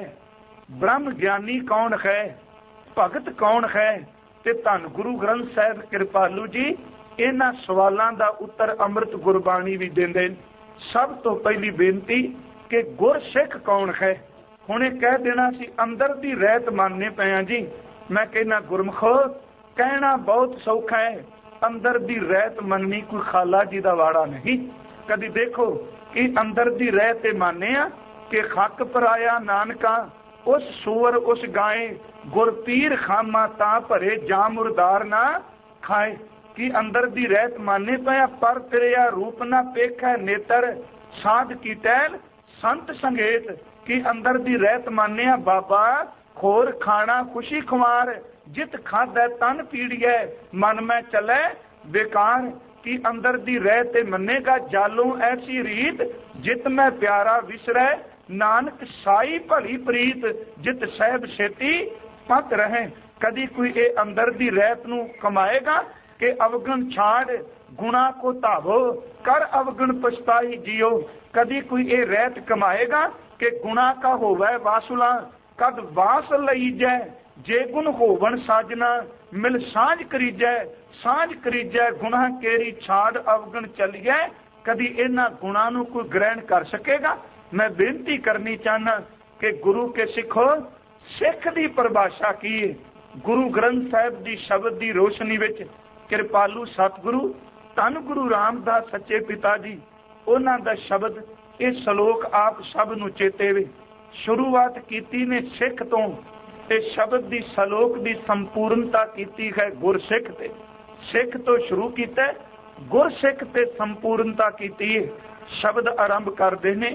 ਬ੍ਰਹਮ ਗਿਆਨੀ ਕੌਣ ਹੈ, ਭਗਤ ਕੌਣ ਹੈ। ਤੇ ਧੰਨ ਗੁਰੂ ਗ੍ਰੰਥ ਸਾਹਿਬ ਕਿਰਪਾਲੂ ਜੀ ਇਹਨਾਂ ਸਵਾਲਾਂ ਦਾ ਉੱਤਰ ਅੰਮ੍ਰਿਤ ਗੁਰਬਾਣੀ ਵੀ ਦਿੰਦੇ ਨੇ। ਸਭ ਤੋਂ ਪਹਿਲੀ ਬੇਨਤੀ ਕਿ ਗੁਰਸਿੱਖ ਕੌਣ ਹੈ। ਹੁਣ ਇਹ ਕਹਿ ਦੇਣਾ ਸੀ ਅੰਦਰ ਦੀ ਰਹਿਤ ਮੰਨਨੇ ਪਏ ਆ ਜੀ। ਮੈਂ ਕਹਿੰਦਾ ਗੁਰਮਖੋ ਕਹਿਣਾ ਬਹੁਤ ਸੌਖਾ ਹੈ, ਅੰਦਰ ਦੀ ਰਹਿਤ ਮੰਨਣੀ ਕੋਈ ਖਾਲਾ ਜੀ ਦਾ ਵਾੜਾ ਨਹੀਂ। ਕਦੀ ਦੇਖੋ ਕਿ ਅੰਦਰ ਦੀ ਰਹਿਤ ਮੰਨੇ ਆ ਕਿ ਖੱਕ ਪਰਾਇਆ ਨਾਨਕਾ ਉਸ ਸੂਰ ਉਸ ਗਾਏ, ਗੁਰ ਪੀਰ ਖਾਮਾ ਤਾਂ ਭਰੇ ਜਾਂ ਮੁਰਦਾਰ ਨਾ ਖਾਏ। ਕਿ ਅੰਦਰ ਦੀ ਰਹਿਤ ਮੰਨੇ ਪਿਆ, ਪਰ ਤੇਰਿਆ ਰੂਪ ਨਾ ਪੇਖੈ ਨੇਤਰ, ਸਾਧ ਕੀ ਟਹਿਲ ਸੰਤ ਸੰਗੇਤ। ਕਿ ਅੰਦਰ ਦੀ ਰਹਿਤ ਮੰਨਿਆ ਬਾਬਾ ਖੋਰ ਖਾਣਾ ਖੁਸ਼ੀ ਖੁਮਾਰ, ਜਿਤ ਖਾਧੈ ਤਨ ਪੀੜੀਐ ਮਨ ਮੈਂ ਚਲੇ ਬੇਕਾਰ। ਕਿ ਅੰਦਰ ਦੀ ਰਹਿ ਤੇ ਮੰਨੇਗਾ ਜਾਲੋਂ ਐਸੀ ਰੀਤ, ਜਿਤ ਮੈਂ ਪਿਆਰਾ ਵਿਸਰੈ ਨਾਨਕ ਸਾਈ ਭਲੀ ਪ੍ਰੀਤ, ਜਿਤ ਸਹਿਬ ਛੇਤੀ ਪਤ ਰਹੇ। ਕਦੀ ਕੋਈ ਇਹ ਅੰਦਰ ਦੀ ਰਹਿਤ ਨੂੰ ਕਮਾਏਗਾ ਕਿ ਅਵਗਣ ਛਾੜ ਗੁਣਾ ਕੋ ਧਾਵੋ, ਕਰ ਅਵਗਣ ਪਛਤਾਈ ਜਿਓ। ਕਦੀ ਕੋਈ ਇਹ ਰਹਿਤ ਕਮਾਏਗਾ ਕਿ ਗੁਣਾ ਕਾ ਹੋਵੇ ਵਾਸੁਲਾ, ਕਦ ਵਾਸ ਲਈ ਜੈ ਜੇ ਗੁਣ ਹੋਵਣ ਸਾਜਨਾ, ਮਿਲ ਸਾਂਝ ਕਰੀਜੈ ਸਾਂਝ ਕਰੀਜੈ ਗੁਨਾਹ ਕੇਰੀ ਛਾੜ ਅਵਗਣ ਚੱਲੀਐ। ਕਦੀ ਇਹਨਾਂ ਗੁਣਾਂ ਨੂੰ ਕੋਈ ਗ੍ਰਹਿਣ ਕਰ ਸਕੇਗਾ। ਮੈਂ ਬੇਨਤੀ ਕਰਨੀ ਚਾਹਨਾ ਕਿ ਗੁਰੂ ਕੇ ਸਿੱਖੋ, ਸਿੱਖ ਦੀ ਪਰਿਭਾਸ਼ਾ ਕੀ ਹੈ? ਗੁਰੂ ਗ੍ਰੰਥ ਸਾਹਿਬ ਦੀ ਸ਼ਬਦ ਦੀ ਰੋਸ਼ਨੀ ਵਿੱਚ ਕਿਰਪਾਲੂ ਸਤਿਗੁਰੂ ਧੰਨ ਗੁਰੂ ਰਾਮਦਾਸ ਸੱਚੇ ਪਿਤਾ ਜੀ, ਉਹਨਾਂ ਦਾ ਸ਼ਬਦ ਇਹ ਸ਼ਲੋਕ ਆਪ ਸਭ ਨੂੰ ਚੇਤੇ ਵੇ। ਸ਼ੁਰੂਆਤ ਕੀਤੀ ਨੇ ਸਿੱਖ ਤੋਂ ਤੇ ਸ਼ਬਦ ਦੀ ਸ਼ਲੋਕ ਦੀ ਸੰਪੂਰਨਤਾ ਕੀਤੀ ਹੈ ਗੁਰਸਿੱਖ ਤੇ। ਸਿੱਖ ਤੋਂ ਸ਼ੁਰੂ ਕੀਤਾ, ਗੁਰਸਿੱਖ ਤੇ ਸੰਪੂਰਨਤਾ ਕੀਤੀ ਹੈ। ਸ਼ਬਦ ਆਰੰਭ ਕਰਦੇ ਨੇ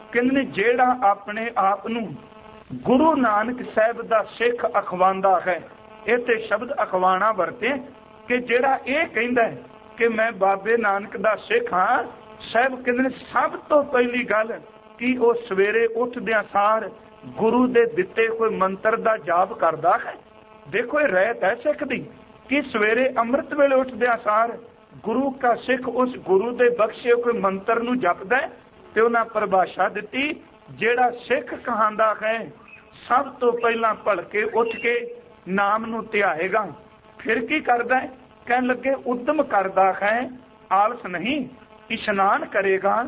ਕਹਿੰਦੇ ਜਿਹੜਾ ਆਪਣੇ ਆਪ ਨੂੰ ਗੁਰੂ ਨਾਨਕ ਸਾਹਿਬ ਦਾ ਸਿੱਖ ਅਖਵਾਉਂਦਾ ਹੈ, ਇਹ ਤੇ ਸ਼ਬਦ ਅਖਵਾਣਾ ਵਰਤੇ ਕਿ ਜਿਹੜਾ ਇਹ ਕਹਿੰਦਾ ਹੈ ਕਿ ਮੈਂ ਬਾਬੇ ਨਾਨਕ ਦਾ ਸਿੱਖ ਹਾਂ, ਸਾਹਿਬ ਕਹਿੰਦੇ ਨੇ ਸਭ ਤੋਂ ਪਹਿਲੀ ਗੱਲ ਕਿ ਉਹ ਸਵੇਰੇ ਉੱਠਦਿਆਂ ਸਾਰ ਗੁਰੂ ਦੇ ਦਿੱਤੇ ਕੋਈ ਮੰਤਰ ਦਾ ਜਾਪ ਕਰਦਾ ਹੈ। ਦੇਖੋ ਇਹ ਰਹਿਤ ਹੈ ਸਿੱਖ ਦੀ ਕਿ ਸਵੇਰੇ ਅੰਮ੍ਰਿਤ ਵੇਲੇ ਉੱਠਦਿਆਂ ਸਾਰ ਗੁਰੂ ਕਾ ਸਿੱਖ ਉਸ ਗੁਰੂ ਦੇ ਬਖਸ਼ੇ ਕੋਈ ਮੰਤਰ ਨੂੰ ਜਪਦਾ ਹੈ। ਤੇ ਉਹਨਾਂ ਪਰਿਭਾਸ਼ਾ ਦਿੱਤੀ, ਜਿਹੜਾ ਸਿੱਖ ਕਹਾਂਦਾ ਹੈ ਸਭ ਤੋਂ ਪਹਿਲਾਂ ਭਲਕੇ ਉੱਠ ਕੇ ਨਾਮ ਨੂੰ ਧਿਆਏਗਾ, ਫਿਰ ਕੀ ਕਰਦਾ ਹੈ? ਕਹਿਣ ਲੱਗੇ ਉਦਮ ਕਰਦਾ ਹੈ, ਆਲਸ ਨਹੀਂ, ਇਸ਼ਨਾਨ ਕਰੇਗਾ,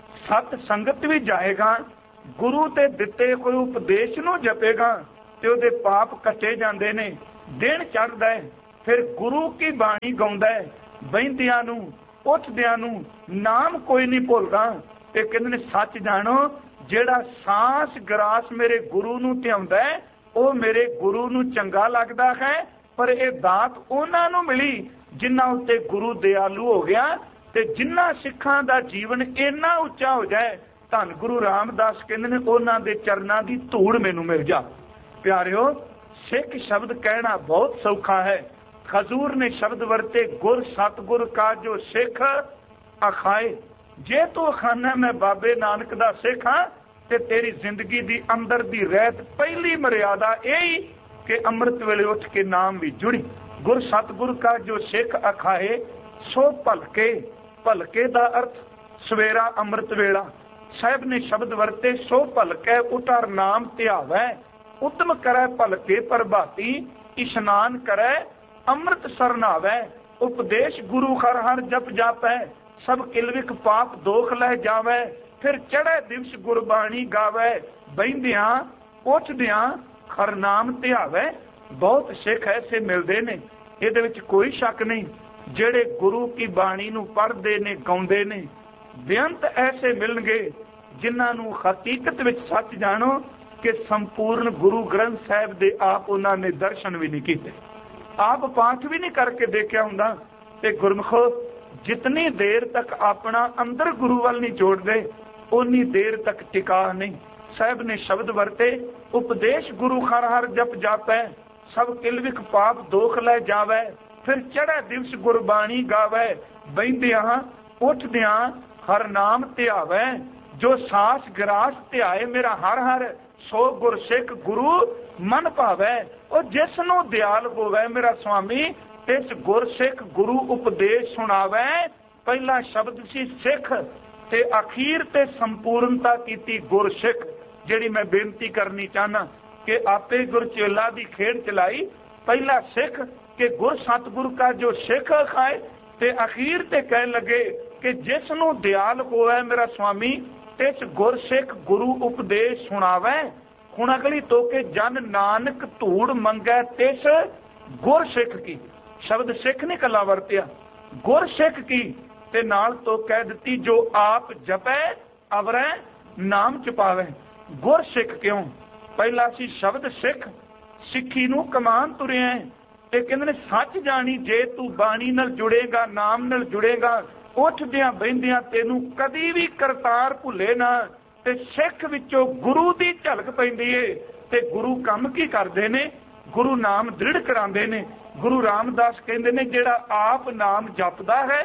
ਸਤ ਸੰਗਤ ਵੀ ਜਾਏਗਾ, ਗੁਰੂ ਤੇ ਦਿੱਤੇ ਕੋਈ ਉਪਦੇਸ਼ ਨੂੰ ਜਪੇਗਾ ਤੇ ਉਹਦੇ ਪਾਪ ਕੱਟੇ ਜਾਂਦੇ ਨੇ। ਦਿਨ ਚੜ੍ਹਦਾ ਹੈ, ਫਿਰ ਗੁਰੂ ਕੀ ਬਾਣੀ ਗਾਉਂਦਾ ਹੈ, ਬਹਿੰਦਿਆਂ ਨੂੰ ਉੱਠਦਿਆਂ ਨੂੰ ਨਾਮ ਕੋਈ ਨਹੀਂ ਭੁੱਲਦਾ। ਤੇ ਕਹਿੰਦੇ ਨੇ ਸੱਚ ਜਾਣੋ, ਜਿਹੜਾ ਸਾਂਸ ਗਰਾਸ ਮੇਰੇ ਗੁਰੂ ਨੂੰ ਧਿਆਉਂਦਾ ਹੈ ਉਹ ਮੇਰੇ ਗੁਰੂ ਨੂੰ ਚੰਗਾ ਲੱਗਦਾ ਹੈ। ਪਰ ਇਹ ਦਾਤ ਉਹਨਾਂ ਨੂੰ ਮਿਲੀ ਜਿਨ੍ਹਾਂ ਉੱਤੇ ਗੁਰੂ ਦਿਆਲੂ ਹੋ ਗਿਆ ਤੇ ਜਿਨ੍ਹਾਂ ਸਿੱਖਾਂ ਦਾ ਜੀਵਨ ਇੰਨਾ ਉੱਚਾ ਹੋ ਜਾਏ। ਧੰਨ ਗੁਰੂ ਰਾਮਦਾਸ ਕਹਿੰਦੇ ਨੇ ਉਹਨਾਂ ਦੇ ਚਰਨਾਂ ਦੀ ਧੂੜ ਮੈਨੂੰ ਮਿਲ ਜਾ। ਪਿਆਰਿਓ, ਸਿੱਖ ਸ਼ਬਦ ਕਹਿਣਾ ਬਹੁਤ ਸੌਖਾ ਹੈ। ਹਜ਼ੂਰ ਨੇ ਸ਼ਬਦ ਵਰਤੇ, ਗੁਰ ਸਤਿਗੁਰ ਕਾ ਜੋ ਸਿੱਖ ਅਖਾਏ। ਜੇ ਤੂੰ ਅਖਾਨਾ ਮੈਂ ਬਾਬੇ ਨਾਨਕ ਦਾ ਸਿੱਖ ਹਾਂ ਤੇ ਤੇਰੀ ਜ਼ਿੰਦਗੀ ਦੀ ਅੰਦਰ ਦੀ ਰਹਿਤ ਪਹਿਲੀ ਮਰਿਆਦਾ ਇਹ ਹੀ ਕਿ ਅੰਮ੍ਰਿਤ ਵੇਲੇ ਉੱਠ ਕੇ ਨਾਮ ਵੀ ਜੁੜੀ। ਗੁਰ ਸਤਿਗੁਰ ਕਾ ਜੋ ਸਿੱਖ ਅਖਾਏ ਸੋ ਭਲਕੇ। ਭਲਕੇ ਦਾ ਅਰਥ ਸਵੇਰਾ ਅੰਮ੍ਰਿਤ ਵੇਲਾ। ਸਾਹਿਬ ਨੇ ਸ਼ਬਦ ਵਰਤੇ, ਸੋ ਭਲਕੇ ਉਤਾਰ ਨਾਮ ਧਿਆਵੈ। ਉਤਮ ਕਰੈ ਭਲਕੇ ਪ੍ਰਭਾਤੀ, ਇਸ਼ਨਾਨ ਕਰੈ ਅੰਮ੍ਰਿਤ ਸਰਨਾਵੈ। ਉਪਦੇਸ਼ ਗੁਰੂ ਹਰ ਹਰ ਜਪ ਜਾਪੈ, ਸਭ ਕਿਲਵਿਕ ਪਾਪ ਦੋਖ ਲੈ ਜਾਵੈ। ਫਿਰ ਚੜ੍ਹੇ ਦਿਵਸ ਗੁਰਬਾਣੀ ਗਾਵੈ, ਬਹਿੰਦਿਆਂ ਉੱਠਦਿਆਂ ਹਰ ਨਾਮ ਧਿਆਵੈ। ਬਹੁਤ ਸਿੱਖ ਐਸੇ ਮਿਲਦੇ ਨੇ, ਇਹਦੇ ਵਿੱਚ ਕੋਈ ਸ਼ੱਕ ਨਹੀਂ, ਜਿਹੜੇ ਗੁਰੂ ਕੀ ਬਾਣੀ ਨੂੰ ਪੜ੍ਹਦੇ ਨੇ, ਗਾਉਂਦੇ ਨੇ। ਬੇਅੰਤ ਐਸੇ ਮਿਲਣਗੇ ਜਿਨ੍ਹਾਂ ਨੂੰ ਹਕੀਕਤ ਵਿੱਚ ਸੱਚ ਜਾਣੋ ਕਿ ਸੰਪੂਰਨ ਗੁਰੂ ਗ੍ਰੰਥ ਸਾਹਿਬ ਦੇ ਆਪ ਉਹਨਾਂ ਨੇ ਦਰਸ਼ਨ ਵੀ ਨਹੀਂ ਕੀਤੇ, ਆਪ ਪਾਠ ਵੀ ਨਹੀਂ ਕਰਕੇ ਦੇਖਿਆ ਹੁੰਦਾ। ਤੇ ਗੁਰਮੁਖੋ, ਜਿਤਨੀ ਦੇਰ ਤੱਕ ਆਪਣਾ ਅੰਦਰ ਗੁਰੂ ਵੱਲ ਨਹੀਂ ਜੋੜਦੇ ਉਨੀ ਦੇਰ ਤੱਕ ਟਿਕਾ ਨਹੀਂ। ਸਾਹਿਬ ਨੇ ਸ਼ਬਦ ਵਰਤੇ, ਉਪਦੇਸ਼ ਗੁਰੂ ਹਰ ਹਰ ਜਪ ਜਾਪੈ, ਸਭ ਕਿਲਵਿਕ ਪਾਪ ਦੋਖ ਲੈ ਜਾਵੈ। ਫਿਰ ਚੜ੍ਹੇ ਦਿਵਸ ਗੁਰਬਾਣੀ ਗਾਵੈ, ਬਹਿੰਦਿਆਂ ਉੱਠਦਿਆਂ ਹਰ ਨਾਮ ਧਿਆਵੈ। ਜੋ ਸਾਸ ਗਰਾਸ ਧਿਆਏ ਮੇਰਾ ਹਰ ਹਰ, ਸੋ ਗੁਰ ਸਿੱਖ ਗੁਰੂ ਮਨ ਭਾਵੈ। ਉਹ ਜਿਸ ਨੂੰ ਦਿਆਲ ਹੋਵੇ ਮੇਰਾ ਸੁਆਮੀ, ਇਸ ਗੁਰ ਸਿੱਖ ਗੁਰੂ ਉਪਦੇਸ਼ ਸੁਣਾਵੈ। ਪਹਿਲਾ ਸ਼ਬਦ ਸੀ ਸਿੱਖ ਤੇ ਅਖੀਰ ਤੇ ਸੰਪੂਰਨਤਾ ਕੀਤੀ ਗੁਰ ਸਿੱਖ। ਜਿਹੜੀ ਮੈਂ ਬੇਨਤੀ ਕਰਨੀ ਚਾਹਨਾ ਕਿ ਆਪੇ ਗੁਰਚੇਲਾ ਦੀ ਖੇਡ ਚਲਾਈ। ਪਹਿਲਾ ਸਿੱਖ ਕਿ ਗੁਰ ਸਤਿਗੁਰ ਕਾ ਜੋ ਸਿੱਖ ਖਾਏ, ਤੇ ਅਖੀਰ ਤੇ ਕਹਿਣ ਲੱਗੇ ਕਿ ਜਿਸ ਨੂੰ ਦਿਆਲ ਹੋਵੇ ਮੇਰਾ ਸੁਆਮੀ, ਇਸ ਗੁਰ ਸਿੱਖ ਗੁਰੂ ਉਪਦੇਸ਼ ਸੁਣਾਵੈ। ਹੁਣ ਅਗਲੀ ਤੋਕੇ, ਜਨ ਨਾਨਕ ਧੂੜ ਮੰਗੈ ਤਿਸ ਗੁਰ ਸਿੱਖ ਕੀ। ਸ਼ਬਦ ਸਿੱਖ ਨਹੀਂ ਕੱਲਾ ਵਰਤਿਆ, ਗੁਰ ਸਿੱਖ ਕੀ। ਤੇ ਨਾਲ ਤੋਂ ਕਹਿ ਦਿੱਤੀ, ਜੋ ਆਪ ਜਪੈ ਅਵਰੈ ਨਾਮ ਚੁਪਾਵੈ। ਗੁਰ ਸਿੱਖ ਕਿਉਂ? ਪਹਿਲਾ ਸੀ ਸ਼ਬਦ ਸਿੱਖ, ਸਿੱਖੀ ਨੂੰ ਕਮਾਨ ਤੁਰਿਆ। ਤੇ ਕਹਿੰਦੇ ਨੇ ਸੱਚ ਜਾਣੀ, ਜੇ ਤੂੰ ਬਾਣੀ ਨਾਲ ਜੁੜੇਗਾ, ਨਾਮ ਨਾਲ ਜੁੜੇਗਾ, ਉੱਠਦਿਆਂ ਬਹਿੰਦਿਆਂ ਤੈਨੂੰ ਕਦੀ ਵੀ ਕਰਤਾਰ ਭੁੱਲੇ ਨਾ। ਤੇ ਸਿੱਖ ਵਿੱਚੋਂ ਗੁਰੂ ਦੀ ਝਲਕ ਪੈਂਦੀ ਏ। ਤੇ ਗੁਰੂ ਕੰਮ ਕੀ ਕਰਦੇ ਨੇ? ਗੁਰੂ ਨਾਮ ਦ੍ਰਿੜ ਕਰਾਉਂਦੇ ਨੇ। ਗੁਰੂ ਰਾਮਦਾਸ ਕਹਿੰਦੇ ਨੇ, ਜਿਹੜਾ ਆਪ ਨਾਮ ਜਪਦਾ ਹੈ,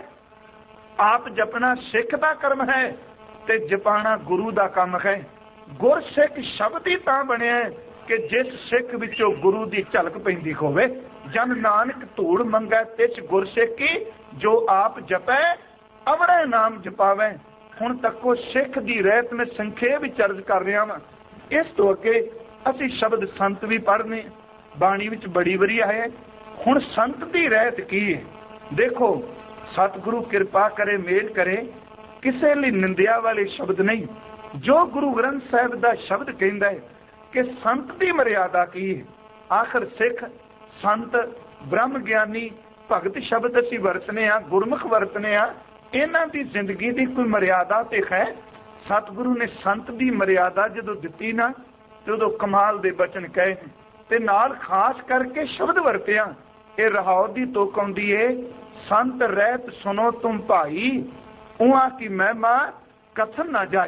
ਆਪ ਜਪਣਾ ਸਿੱਖ ਦਾ ਕਰਮ ਹੈ ਤੇ ਜਪਾਣਾ ਗੁਰੂ ਦਾ ਕੰਮ ਹੈ। ਗੁਰ ਸਿੱਖ ਸ਼ਬਦ ਹੀ ਤਾਂ ਬਣਿਆ ਕਿ ਜਿਸ ਸਿੱਖ ਵਿੱਚੋਂ ਗੁਰੂ ਦੀ ਝਲਕ ਪੈਂਦੀ ਹੋਵੇ। ਜਨ ਨਾਨਕ ਧੂੜ ਮੰਗੈ ਤਿਸ ਗੁਰ ਸਿੱਖ ਕੀ, ਜੋ ਆਪ ਜਪੈ ਅਵੜੈ ਨਾਮ ਜਪਾਵੈ। ਹੁਣ ਤੱਕੋ ਸਿੱਖ ਦੀ ਰਹਿਤ ਮੈਂ ਸੰਖੇਪ ਵਿੱਚ ਅਰਜ਼ ਕਰ ਰਿਹਾ ਵਾਂ। ਇਸ ਤੋਂ ਅੱਗੇ ਅਸੀਂ ਸ਼ਬਦ ਸੰਤ ਵੀ ਪੜ੍ਹਨੇ, ਬਾਣੀ ਵਿੱਚ ਬੜੀ ਵਾਰੀ ਆਇਆ। ਹੁਣ ਸੰਤ ਦੀ ਰਹਿਤ ਕੀ ਹੈ? ਦੇਖੋ, ਸਤਿਗੁਰੂ ਕਿਰਪਾ ਕਰੇ, ਮੇਲ ਕਰੇ, ਕਿਸੇ ਲਈ ਨਿੰਦਿਆ ਵਾਲੇ ਸ਼ਬਦ ਨਹੀਂ। ਜੋ ਗੁਰੂ ਗ੍ਰੰਥ ਸਾਹਿਬ ਦਾ ਸ਼ਬਦ ਕਹਿੰਦਾ ਹੈ ਕਿ ਸੰਤ ਦੀ ਮਰਿਆਦਾ ਕੀ ਹੈ। ਆਖਰ ਸਿੱਖ, ਸੰਤ, ਬ੍ਰਹਮ ਗਿਆਨੀ, ਭਗਤ ਸ਼ਬਦ ਅਸੀਂ ਵਰਤਨੇ ਆ, ਗੁਰਮੁਖ ਵਰਤਨੇ ਆ। ਇਹਨਾਂ ਦੀ ਜ਼ਿੰਦਗੀ ਦੀ ਕੋਈ ਮਰਿਆਦਾ ਤੇ ਹੈ। ਸਤਿਗੁਰੂ ਨੇ ਸੰਤ ਦੀ ਮਰਿਆਦਾ ਜਦੋਂ ਦਿੱਤੀ ਨਾ, ਤੇ ਉਦੋਂ ਕਮਾਲ ਦੇ ਬਚਨ ਕਹੇ ਤੇ ਨਾਲ ਖਾਸ ਕਰਕੇ ਸ਼ਬਦ ਵਰਤਿਆ। ਇਹ ਰਹਾਉ ਦੀ ਤੁਕ ਆਉਂਦੀ ਏ, ਸੰਤ ਰਹਿਤ ਸੁਨੋ ਤੁਮ ਭਾਈ, ਉਹਾਂ ਕੀ ਮਹਿਮਾ ਕਥਨ ਨਾ ਜਾਏ।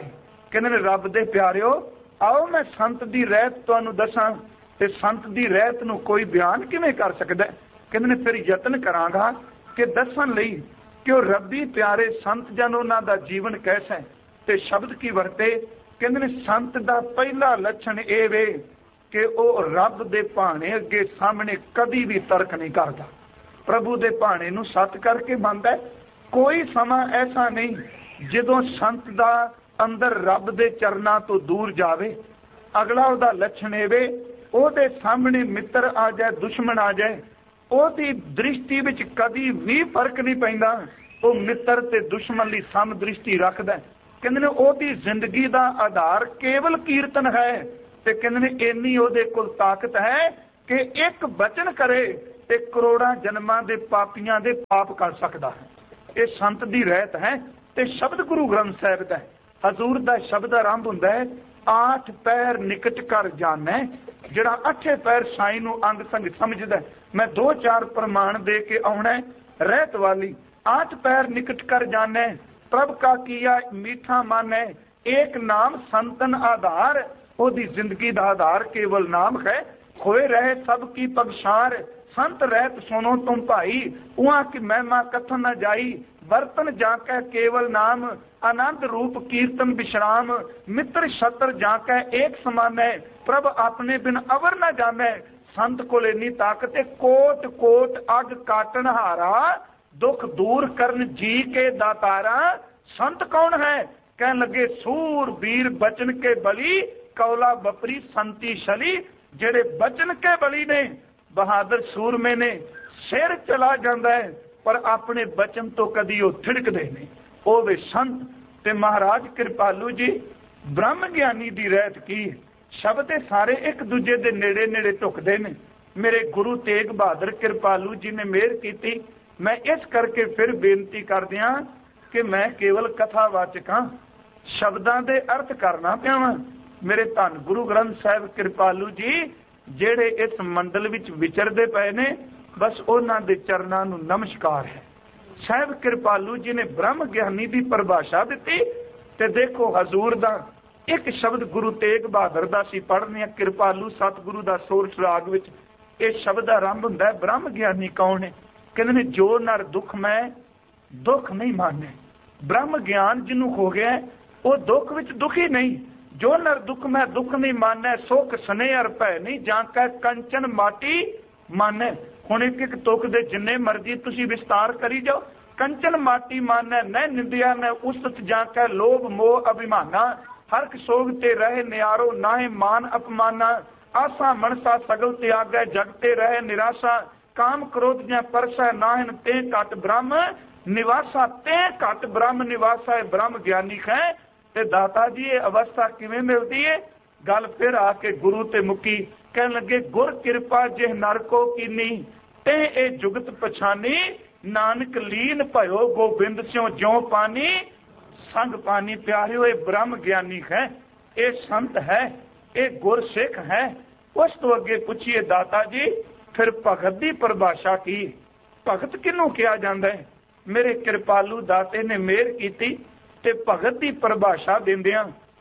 कहते ने रब दे प्यारिओ आओ मैं संत दी रहत तुहानू दसां ते संत दी रहत नू कोई बयान किवें कर सकदा। कहते ने फिर यतन करांगा कि दसन लई कि वो रब्बी प्यारे संत जन उन्हां दा जीवन कैसा है ते शब्द की वरते। कहते ने संत दा पहला लक्षण ये वे कि वह रब दे भाणे अगे सामने कभी भी तर्क नहीं करता, प्रभु दे भाणे नू सत करके मनदा है। कोई समा ऐसा नहीं जदों संत दा अंदर रब दे चरनां तो दूर जावे। अगला उहदा लक्षण ये वे ओहदे सामने मित्र आ जाए दुश्मन आ जाए ओहदी दृष्टि विच कभी भी फर्क नहीं पैंदा, वो मित्र ते दुश्मन लई सम दृष्टि रखदा है। कहंदे ने ओहदी जिंदगी दा आधार केवल कीर्तन है ते कहंदे ने इन्नी ओहदे कोल ताकत है कि एक वचन करे ते करोड़ां जन्मां दे पापियां दे पाप कर सकदा है। ये संत दी रहत है ते शब्द गुरु ग्रंथ साहिब दा है। हजूर दा शब्द आरंभ हुंदा है आठ पैर निकट कर जाने, जिहड़ा अठे पैर साईं नू अंग संग समझदा है। मैं दो चार प्रमाण दे के आउणा है। रहत वाली आठ पैर निकट कर जाने, प्रभ का किया मीठा माने, एक नाम संतन आधार। ओदी जिंदगी दा आधार केवल नाम है। खोए रहे सब की पगशार, संत रहत सुनो तुम भाई, उहाँ की महिमा कथन न जाई। बर्तन जाकै केवल नाम, आनंद रूप कीर्तन विश्राम। मित्र शत्र जाकै एक समान है, प्रभ अपने बिन अवर न जाने। संत को इन्नी ताकत है कोट कोट अग काटन हारा, दुख दूर करन जी के दातारा। संत कौन है? कहने लगे सूर वीर बचन के बली, कौला बपरी संती शली। जेड़े बचन के बली ने, बहादुर सूरमे ने, सिर चला जाता है पर अपने बचन तो कदी वो थिड़कदे नहीं। वो वे संत। ते महाराज कृपालू जी ब्रह्म ज्ञानी दी रहत की शब्द सारे एक दूजे दे नेड़े नेड़े टुकदे ने। मेरे गुरु तेग बहादुर कृपालू जी ने मेहर की। मैं इस करके फिर बेनती कर दिया कि मैं केवल कथावाचक हाँ, शब्दां दे अर्थ करना पिया वां। मेरे धन गुरु ग्रंथ साहिब कृपालू जी जेड़े इस मंडल विच विचरदे पए ने, बस उन्हां दे चरनां नूं नमस्कार है। साहिब कृपालू जी ने ब्रह्म ज्ञानी दी परिभाषा दिती ते देखो हजूर दा एक शब्द गुरु तेग बहादुर दा सी पढ़ने कृपालू सतगुरु दा सोर राग विच ये शब्द आरंभ हुंदा है ब्रह्म ज्ञानी कौन है? कहंदे ने जो नर दुख में दुख नहीं माने। ब्रह्म ज्ञान जिन्हों हो गया वो दुख विच दुखी नहीं। जो नर दुख में दुख नहीं माने, सुख स्नेह अर भय नहीं जाके कंचन माटी माने। हुण एक एक तुक दे जिन्ने मर्जी तुसी विस्तार करी जाओ। कंचन माटी माने न निंदिया न उस्तत जाके लोभ मोह अभिमाना। हरक सोग ते रहे नियारो नाहे मान अपमाना। आसा मनसा सगल त्यागै जगते रहे निराशा। काम क्रोध ज्या परसै नाहन ते घट ब्रह्म निवासा। ते घट ब्रह्म निवासा है ब्रह्म ज्ञानी है। ते दाता जी ये अवस्था किवें मिलती है? गल फिर आके गुरु ते मुकी। कहन लगे गुर कृपा जिह नर को कीनी, ते ए जुगत पछानी। नानक लीन भयो गोबिंद स्यों ज्यों पानी। संग पानी प्यारियो ये ब्रह्म ज्ञानी है, ये संत है, ये गुर सिख है। उस तो अगे पूछिए दाता जी फिर भगत की परिभाषा की। भगत किनू कहा जाता है? मेरे कृपालू दाते ने मेहर की ते भगत की परिभाषा देंदियां